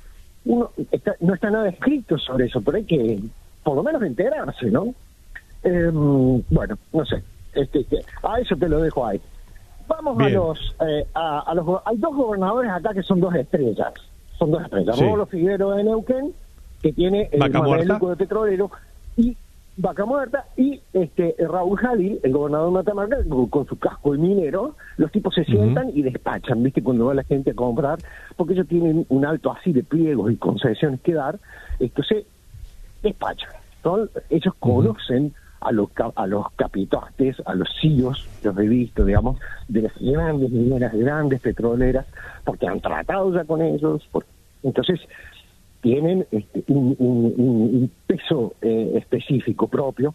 uno está, no está nada escrito sobre eso, pero hay que por lo menos enterarse, ¿no? Eh, bueno, no sé. Este, este, a eso te lo dejo ahí. Vamos Bien. a los, eh, a, a los... Hay dos gobernadores acá que son dos estrellas. Son dos estrellas. Sí. Rolo Figueroa de Neuquén, que tiene el mameluco de petrolero, y Vaca Muerta, y este Raúl Jalil, el gobernador de Catamarca, con su casco de minero. Los tipos se sientan uh-huh. y despachan, ¿viste? Cuando va la gente a comprar, porque ellos tienen un alto así de pliegos y concesiones que dar, entonces despachan. Son, ellos uh-huh. conocen a los a los capitanes, a los C E Os, los he visto, digamos, de las grandes mineras, grandes petroleras, porque han tratado ya con ellos, por, entonces tienen este, un, un, un peso eh, específico propio.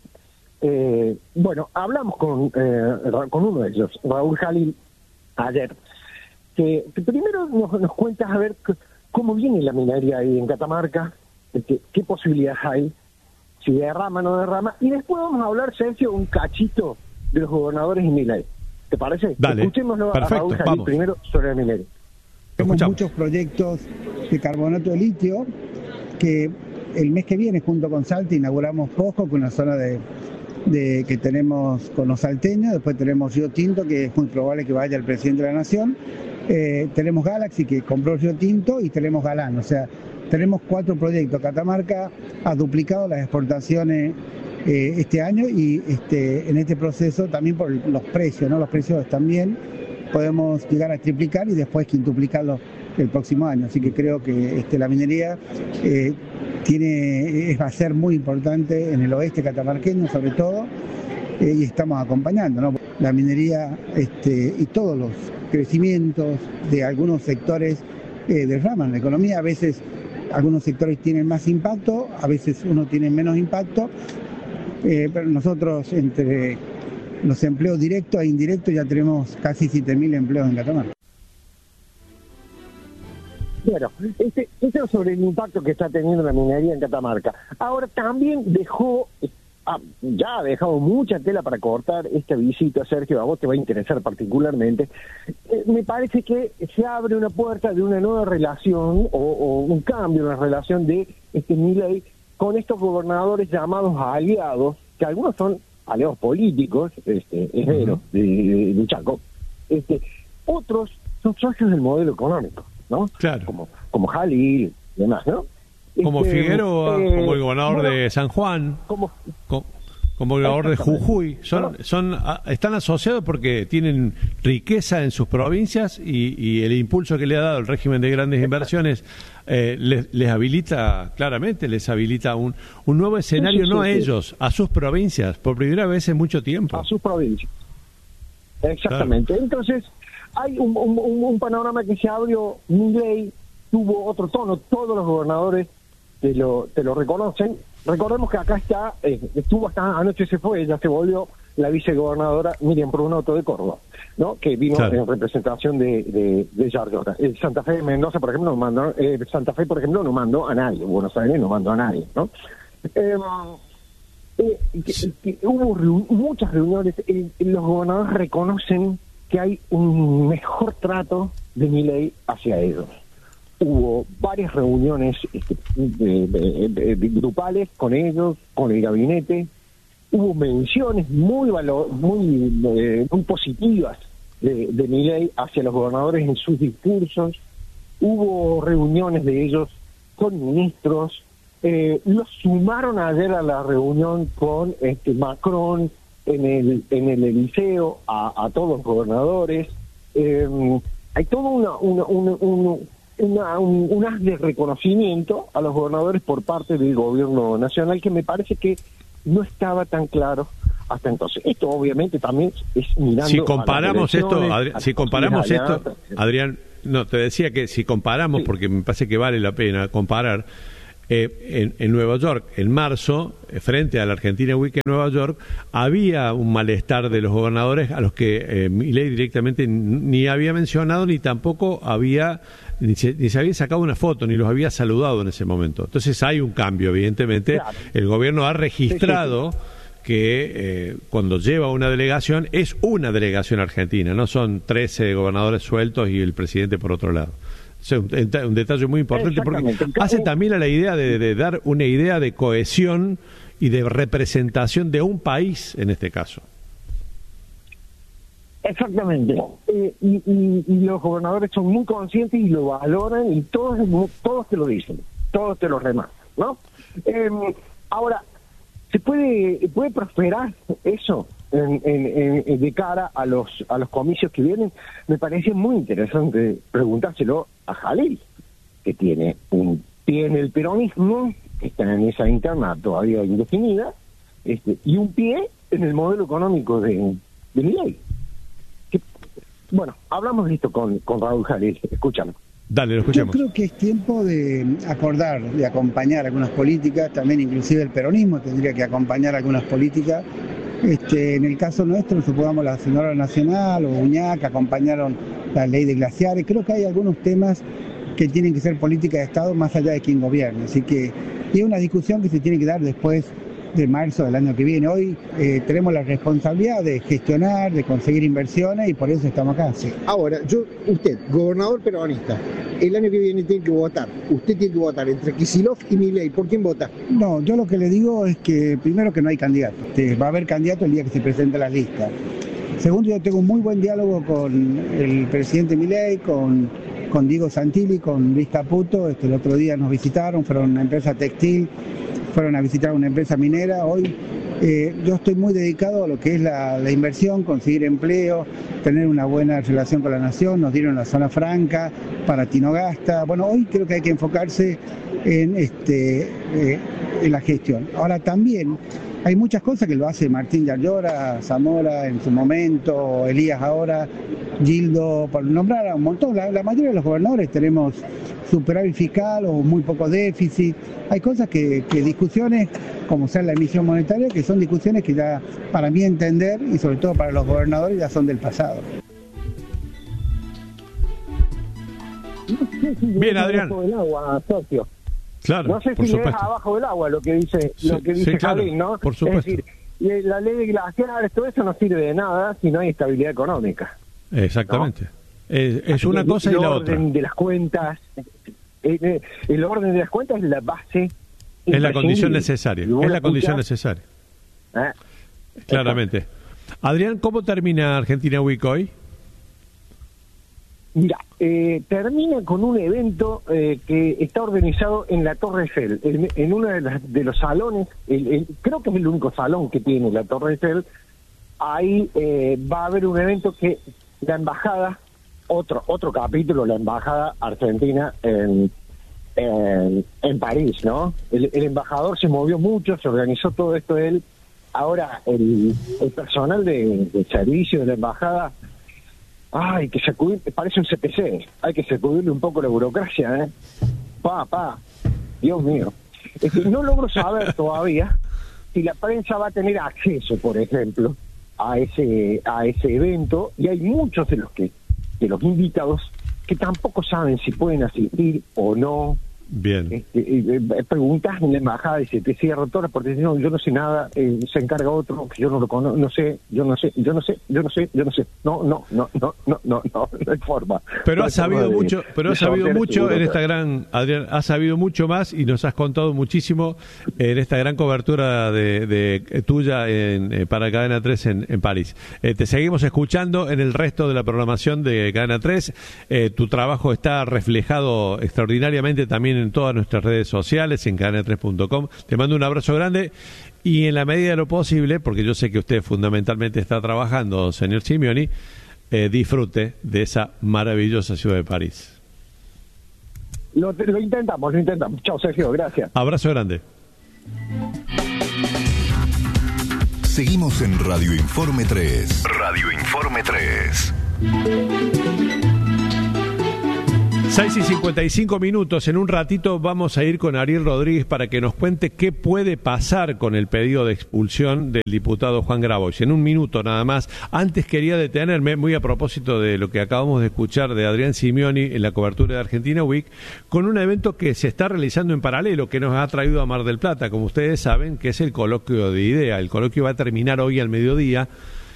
Eh, bueno, hablamos con eh, con uno de ellos, Raúl Jalil, ayer, que, que primero nos, nos cuentas a ver c- cómo viene la minería ahí en Catamarca, este, qué posibilidades hay, si derrama o no derrama, y después vamos a hablar, Sergio, un cachito de los gobernadores y Milei. ¿Te parece? Dale, escuchémoslo perfecto, a Raúl Jalil vamos. primero sobre el Milei. Tenemos muchos proyectos de carbonato de litio que el mes que viene, junto con Salta, inauguramos Pojo, con una zona de, de que tenemos con los salteños. Después tenemos Río Tinto, que es muy probable que vaya el presidente de la Nación. Eh, tenemos Galaxy, que compró Río Tinto, y tenemos Galán. O sea, tenemos cuatro proyectos. Catamarca ha duplicado las exportaciones eh, este año, y este, en este proceso también por los precios, ¿no? Los precios están bien. Podemos llegar a triplicar y después quintuplicarlo el próximo año. Así que creo que este, la minería eh, tiene va a ser muy importante en el oeste catamarqueño, sobre todo, eh, y estamos acompañando, ¿no? La minería este, y todos los crecimientos de algunos sectores eh, derraman la economía. A veces algunos sectores tienen más impacto, a veces uno tiene menos impacto, eh, pero nosotros entre los empleos directos e indirectos ya tenemos casi siete mil empleos en Catamarca. Bueno, este, esto es sobre el impacto que está teniendo la minería en Catamarca. Ahora también dejó, ah, ya ha dejado mucha tela para cortar esta visita, Sergio, a vos te va a interesar particularmente. Eh, me parece que se abre una puerta de una nueva relación o, o un cambio en la relación de este Milei con estos gobernadores llamados aliados, que algunos son aliados políticos, este, herederos uh-huh. de, de, de Chaco, este, otros son socios del modelo económico, ¿no? Claro. Como, como Jalil y demás, ¿no? Como este, Figueroa, eh, como el gobernador bueno, de San Juan, como, como, como el gobernador de Jujuy, son, son, están asociados porque tienen riqueza en sus provincias, y, y el impulso que le ha dado el régimen de grandes inversiones eh, les, les habilita, claramente les habilita un, un nuevo escenario, sí, sí, no a sí. ellos, a sus provincias, por primera vez en mucho tiempo. A sus provincias. Exactamente. Claro. Entonces, hay un, un, un panorama que se abrió. Milei tuvo otro tono, todos los gobernadores te lo, te lo reconocen. Recordemos que acá está, eh, estuvo hasta anoche, se fue, ya se volvió la vicegobernadora Miriam Prunoto de Córdoba, ¿no? Que vino claro. en representación de, de, de Yarlora. El Santa Fe de Mendoza, por ejemplo, no mandó, eh, Santa Fe, por ejemplo, no mandó a nadie, Buenos Aires no mandó a nadie, ¿no? Eh, eh, que, que hubo reu- muchas reuniones, eh, los gobernadores reconocen que hay un mejor trato de Milei hacia ellos. Hubo varias reuniones este, de, de, de, de grupales con ellos, con el gabinete. Hubo menciones muy valo- muy, eh, muy positivas de, de Milei hacia los gobernadores en sus discursos. Hubo reuniones de ellos con ministros. Eh, los sumaron ayer a la reunión con este Macron en el en el Eliseo a, a todos los gobernadores. Eh, hay todo una, una, una, una, una, un, un haz de reconocimiento a los gobernadores por parte del gobierno nacional que me parece que no estaba tan claro hasta entonces. Esto obviamente también es mirando si comparamos a las esto, elecciones, Adri- a si las comparamos posibles esto, alianzas. Adrián, no, te decía que si comparamos, Sí. porque me parece que vale la pena comparar, eh, en, en Nueva York, en marzo, eh, frente a la Argentina Week en Nueva York, había un malestar de los gobernadores a los que eh, Milei directamente ni había mencionado, ni tampoco había, ni se, ni se había sacado una foto, ni los había saludado en ese momento. Entonces hay un cambio, evidentemente. Claro. El gobierno ha registrado Sí, sí, que eh, cuando lleva una delegación, es una delegación argentina, no son trece gobernadores sueltos y el presidente por otro lado. Es un, un detalle muy importante porque Exactamente. hace también a la idea de, de dar una idea de cohesión y de representación de un país en este caso. Exactamente. Eh, y, y, y los gobernadores son muy conscientes y lo valoran y todos todos te lo dicen, todos te lo remarcan, ¿no? Eh, ahora, ¿se puede puede prosperar eso en, en, en, de cara a los a los comicios que vienen? Me parece muy interesante preguntárselo a Jalil, que tiene un pie en el peronismo, que está en esa interna todavía indefinida, este, y un pie en el modelo económico de, de Milei. Que, bueno, hablamos de esto con, con Raúl Jalil, escúchame. Dale, lo Yo escuchamos. creo que es tiempo de acordar, de acompañar algunas políticas, también inclusive el peronismo tendría que acompañar algunas políticas. Este, en el caso nuestro, supongamos la Señora Nacional o Uñac acompañaron la ley de glaciares. Creo que hay algunos temas que tienen que ser política de Estado más allá de quien gobierne. Así que es una discusión que se tiene que dar después de marzo del año que viene. Hoy eh, tenemos la responsabilidad de gestionar, de conseguir inversiones y por eso estamos acá. Sí. Ahora, yo, usted, gobernador peronista, el año que viene tiene que votar. Usted tiene que votar entre Kicillof y Milei. ¿Por quién vota? No, yo lo que le digo es que primero que no hay candidato. Este, va a haber candidato el día que se presente la lista. Segundo, yo tengo un muy buen diálogo con el presidente Milei, con, con Diego Santilli, con Luis Caputo. Este, el otro día nos visitaron, fueron a una empresa textil, fueron a visitar una empresa minera. Hoy eh, yo estoy muy dedicado a lo que es la, la inversión, conseguir empleo, tener una buena relación con la nación. Nos dieron la zona franca para Tinogasta. Bueno, hoy creo que hay que enfocarse en, este, eh, en la gestión. Ahora también hay muchas cosas que lo hace Martín Yarlora, Zamora en su momento, Elías ahora, Gildo, por nombrar a un montón. La, la mayoría de los gobernadores tenemos superávit fiscal o muy poco déficit. Hay cosas que, que discusiones, como sea la emisión monetaria, que son discusiones que ya, para mí entender, y sobre todo para los gobernadores, ya son del pasado. Bien, Adrián. Abajo del agua, socio. Claro, No sé por si es supuesto. abajo del agua lo que dice Sí, lo que dice sí, claro, Jalil, ¿no? por supuesto. Es decir, y la ley de glaciares, todo eso no sirve de nada si no hay estabilidad económica. Exactamente. Es, es Así una que cosa y el la otra. orden de las cuentas, eh, eh, el orden de las cuentas es la base. Es la condición imprescindible. necesaria. Y vos Es la la condición escuchás, necesaria. ¿eh? Claramente. Adrián, ¿cómo termina Argentina Week hoy? Mira, eh, termina con un evento eh, que está organizado en la Torre Eiffel, en, en uno de, las- de los salones, el- el- creo que es el único salón que tiene la Torre Eiffel. Ahí eh, va a haber un evento que la embajada, otro otro capítulo, la embajada argentina en, en, en París, ¿no? El, el embajador se movió mucho, se organizó todo esto él. Ahora el, el personal de, de servicio de la embajada, ay, que sacudir, parece un C P C, hay que sacudirle un poco la burocracia, ¿eh? Pa, pa, Dios mío. Este, no logro saber todavía si la prensa va a tener acceso, por ejemplo, a ese a ese evento, y hay muchos de los que de los invitados que tampoco saben si pueden asistir o no. Bien. Este, eh, eh, preguntas en la embajada y se te cierran todas las puertas. No, yo no sé nada, eh, se encarga otro, que yo no lo conozco, no sé, yo no sé, yo no sé, yo no sé, yo no sé. No, no, no, no, no, no, no, no hay forma. Pero no has sabido de, mucho, pero has sabido mucho en esta gran, Adrián, has sabido mucho más y nos has contado muchísimo en esta gran cobertura de, de tuya en, eh, para Cadena tres en, en París. Eh, te seguimos escuchando en el resto de la programación de Cadena tres. Eh, tu trabajo está reflejado extraordinariamente también en todas nuestras redes sociales, en cadena tres punto com. Te mando un abrazo grande y en la medida de lo posible, porque yo sé que usted fundamentalmente está trabajando, señor Simeoni, eh, disfrute de esa maravillosa ciudad de París. Lo, lo intentamos, lo intentamos. Chao, Sergio, gracias. Abrazo grande. Seguimos en Radio Informe tres. Radio Informe tres. seis y cincuenta y cinco minutos. En un ratito vamos a ir con Ariel Rodríguez para que nos cuente qué puede pasar con el pedido de expulsión del diputado Juan Grabois. En un minuto nada más. Antes quería detenerme, muy a propósito de lo que acabamos de escuchar de Adrián Simeoni en la cobertura de Argentina Week, con un evento que se está realizando en paralelo, que nos ha traído a Mar del Plata, como ustedes saben, que es el coloquio de IDEA. El coloquio va a terminar hoy al mediodía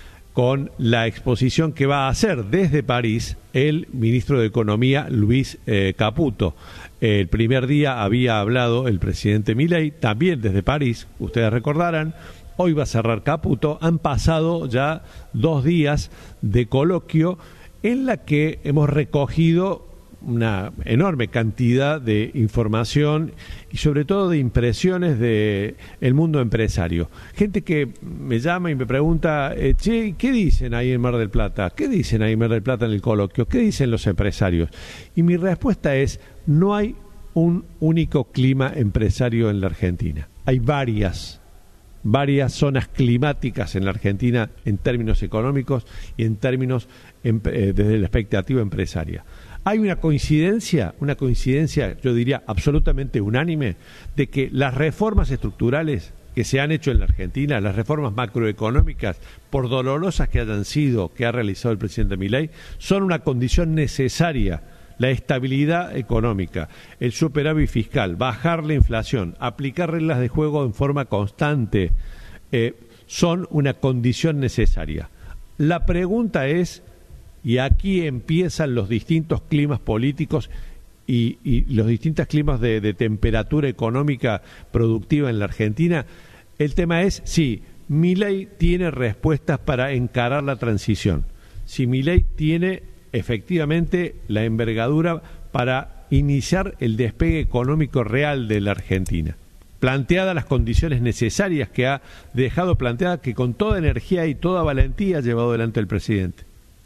con la exposición que va a hacer desde París el ministro de Economía, Luis eh, Caputo. El primer día había hablado el presidente Milei, también desde París, ustedes recordarán. Hoy va a cerrar Caputo. Han pasado ya dos días de coloquio en la que hemos recogido una enorme cantidad de información y sobre todo de impresiones de el mundo empresario. Gente que me llama y me pregunta, eh, che, ¿qué dicen ahí en Mar del Plata? ¿Qué dicen ahí en Mar del Plata en el coloquio? ¿Qué dicen los empresarios? Y mi respuesta es, no hay un único clima empresario en la Argentina. Hay varias, varias zonas climáticas en la Argentina en términos económicos y en términos em, eh, desde la expectativa empresaria. Hay una coincidencia, una coincidencia, yo diría, absolutamente unánime, de que las reformas estructurales que se han hecho en la Argentina, las reformas macroeconómicas, por dolorosas que hayan sido, que ha realizado el presidente Milei, son una condición necesaria. La estabilidad económica, el superávit fiscal, bajar la inflación, aplicar reglas de juego en forma constante, eh, son una condición necesaria. La pregunta es, y aquí empiezan los distintos climas políticos y, y los distintos climas de, de temperatura económica productiva en la Argentina, el tema es si Milei tiene respuestas para encarar la transición, si Milei tiene efectivamente la envergadura para iniciar el despegue económico real de la Argentina. Planteadas las condiciones necesarias que ha dejado planteadas, que con toda energía y toda valentía ha llevado adelante el presidente.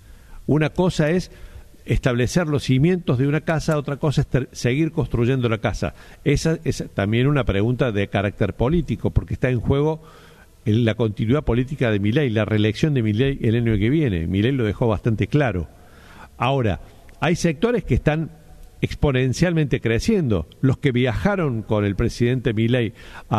Una cosa es establecer los cimientos de una casa, otra cosa es ter- seguir construyendo la casa. Esa es también una pregunta de carácter político, porque está en juego el, la continuidad política de Milei, la reelección de Milei el año que viene. Milei lo dejó bastante claro. Ahora, hay sectores que están exponencialmente creciendo. Los que viajaron con el presidente Milei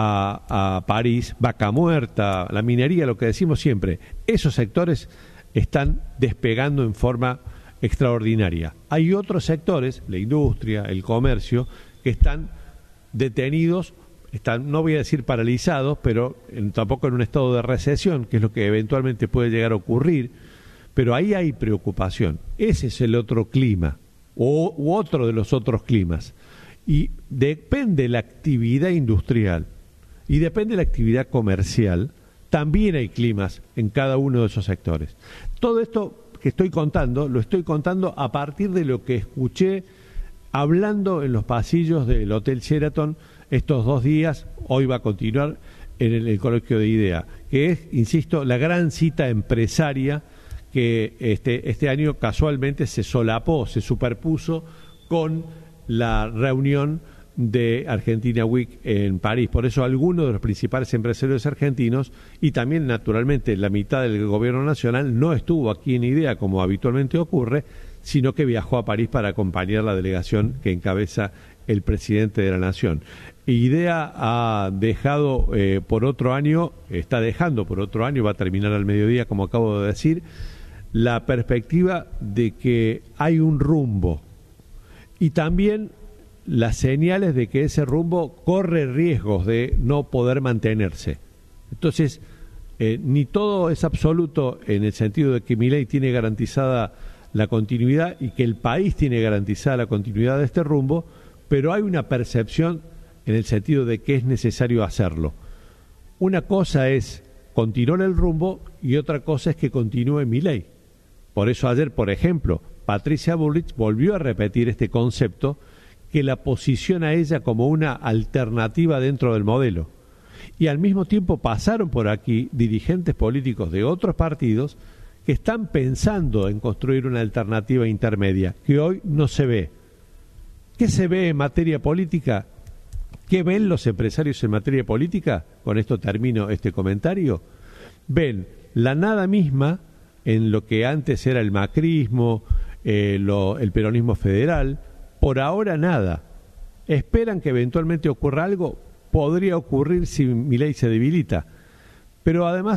a, a París, Vaca Muerta, la minería, lo que decimos siempre, esos sectores están despegando en forma extraordinaria. Hay otros sectores, la industria, el comercio, que están detenidos, están, no voy a decir paralizados, pero en, tampoco en un estado de recesión, que es lo que eventualmente puede llegar a ocurrir, pero ahí hay preocupación. Ese es el otro clima, o, u otro de los otros climas. Y depende la actividad industrial y depende la actividad comercial. También hay climas en cada uno de esos sectores. Todo esto que estoy contando, lo estoy contando a partir de lo que escuché hablando en los pasillos del Hotel Sheraton estos dos días. Hoy va a continuar en el, el coloquio de IDEA, que es, insisto, la gran cita empresaria que este, este año casualmente se solapó, se superpuso con la reunión de Argentina Week en París. Por eso algunos de los principales empresarios argentinos y también naturalmente la mitad del gobierno nacional no estuvo aquí en IDEA como habitualmente ocurre, sino que viajó a París para acompañar la delegación que encabeza el presidente de la nación. IDEA ha dejado eh, por otro año, está dejando por otro año, va a terminar al mediodía como acabo de decir, la perspectiva de que hay un rumbo y también las señales de que ese rumbo corre riesgos de no poder mantenerse. Entonces, eh, ni todo es absoluto en el sentido de que Milei tiene garantizada la continuidad y que el país tiene garantizada la continuidad de este rumbo, pero hay una percepción en el sentido de que es necesario hacerlo. Una cosa es continuar el rumbo y otra cosa es que continúe Milei. Por eso ayer, por ejemplo, Patricia Bullrich volvió a repetir este concepto que la posiciona a ella como una alternativa dentro del modelo. Y al mismo tiempo pasaron por aquí dirigentes políticos de otros partidos que están pensando en construir una alternativa intermedia, que hoy no se ve. ¿Qué se ve en materia política? ¿Qué ven los empresarios en materia política? Con esto termino este comentario. Ven la nada misma en lo que antes era el macrismo, eh, lo, el peronismo federal. Por ahora nada. Esperan que eventualmente ocurra algo. Podría ocurrir si Milei se debilita. Pero además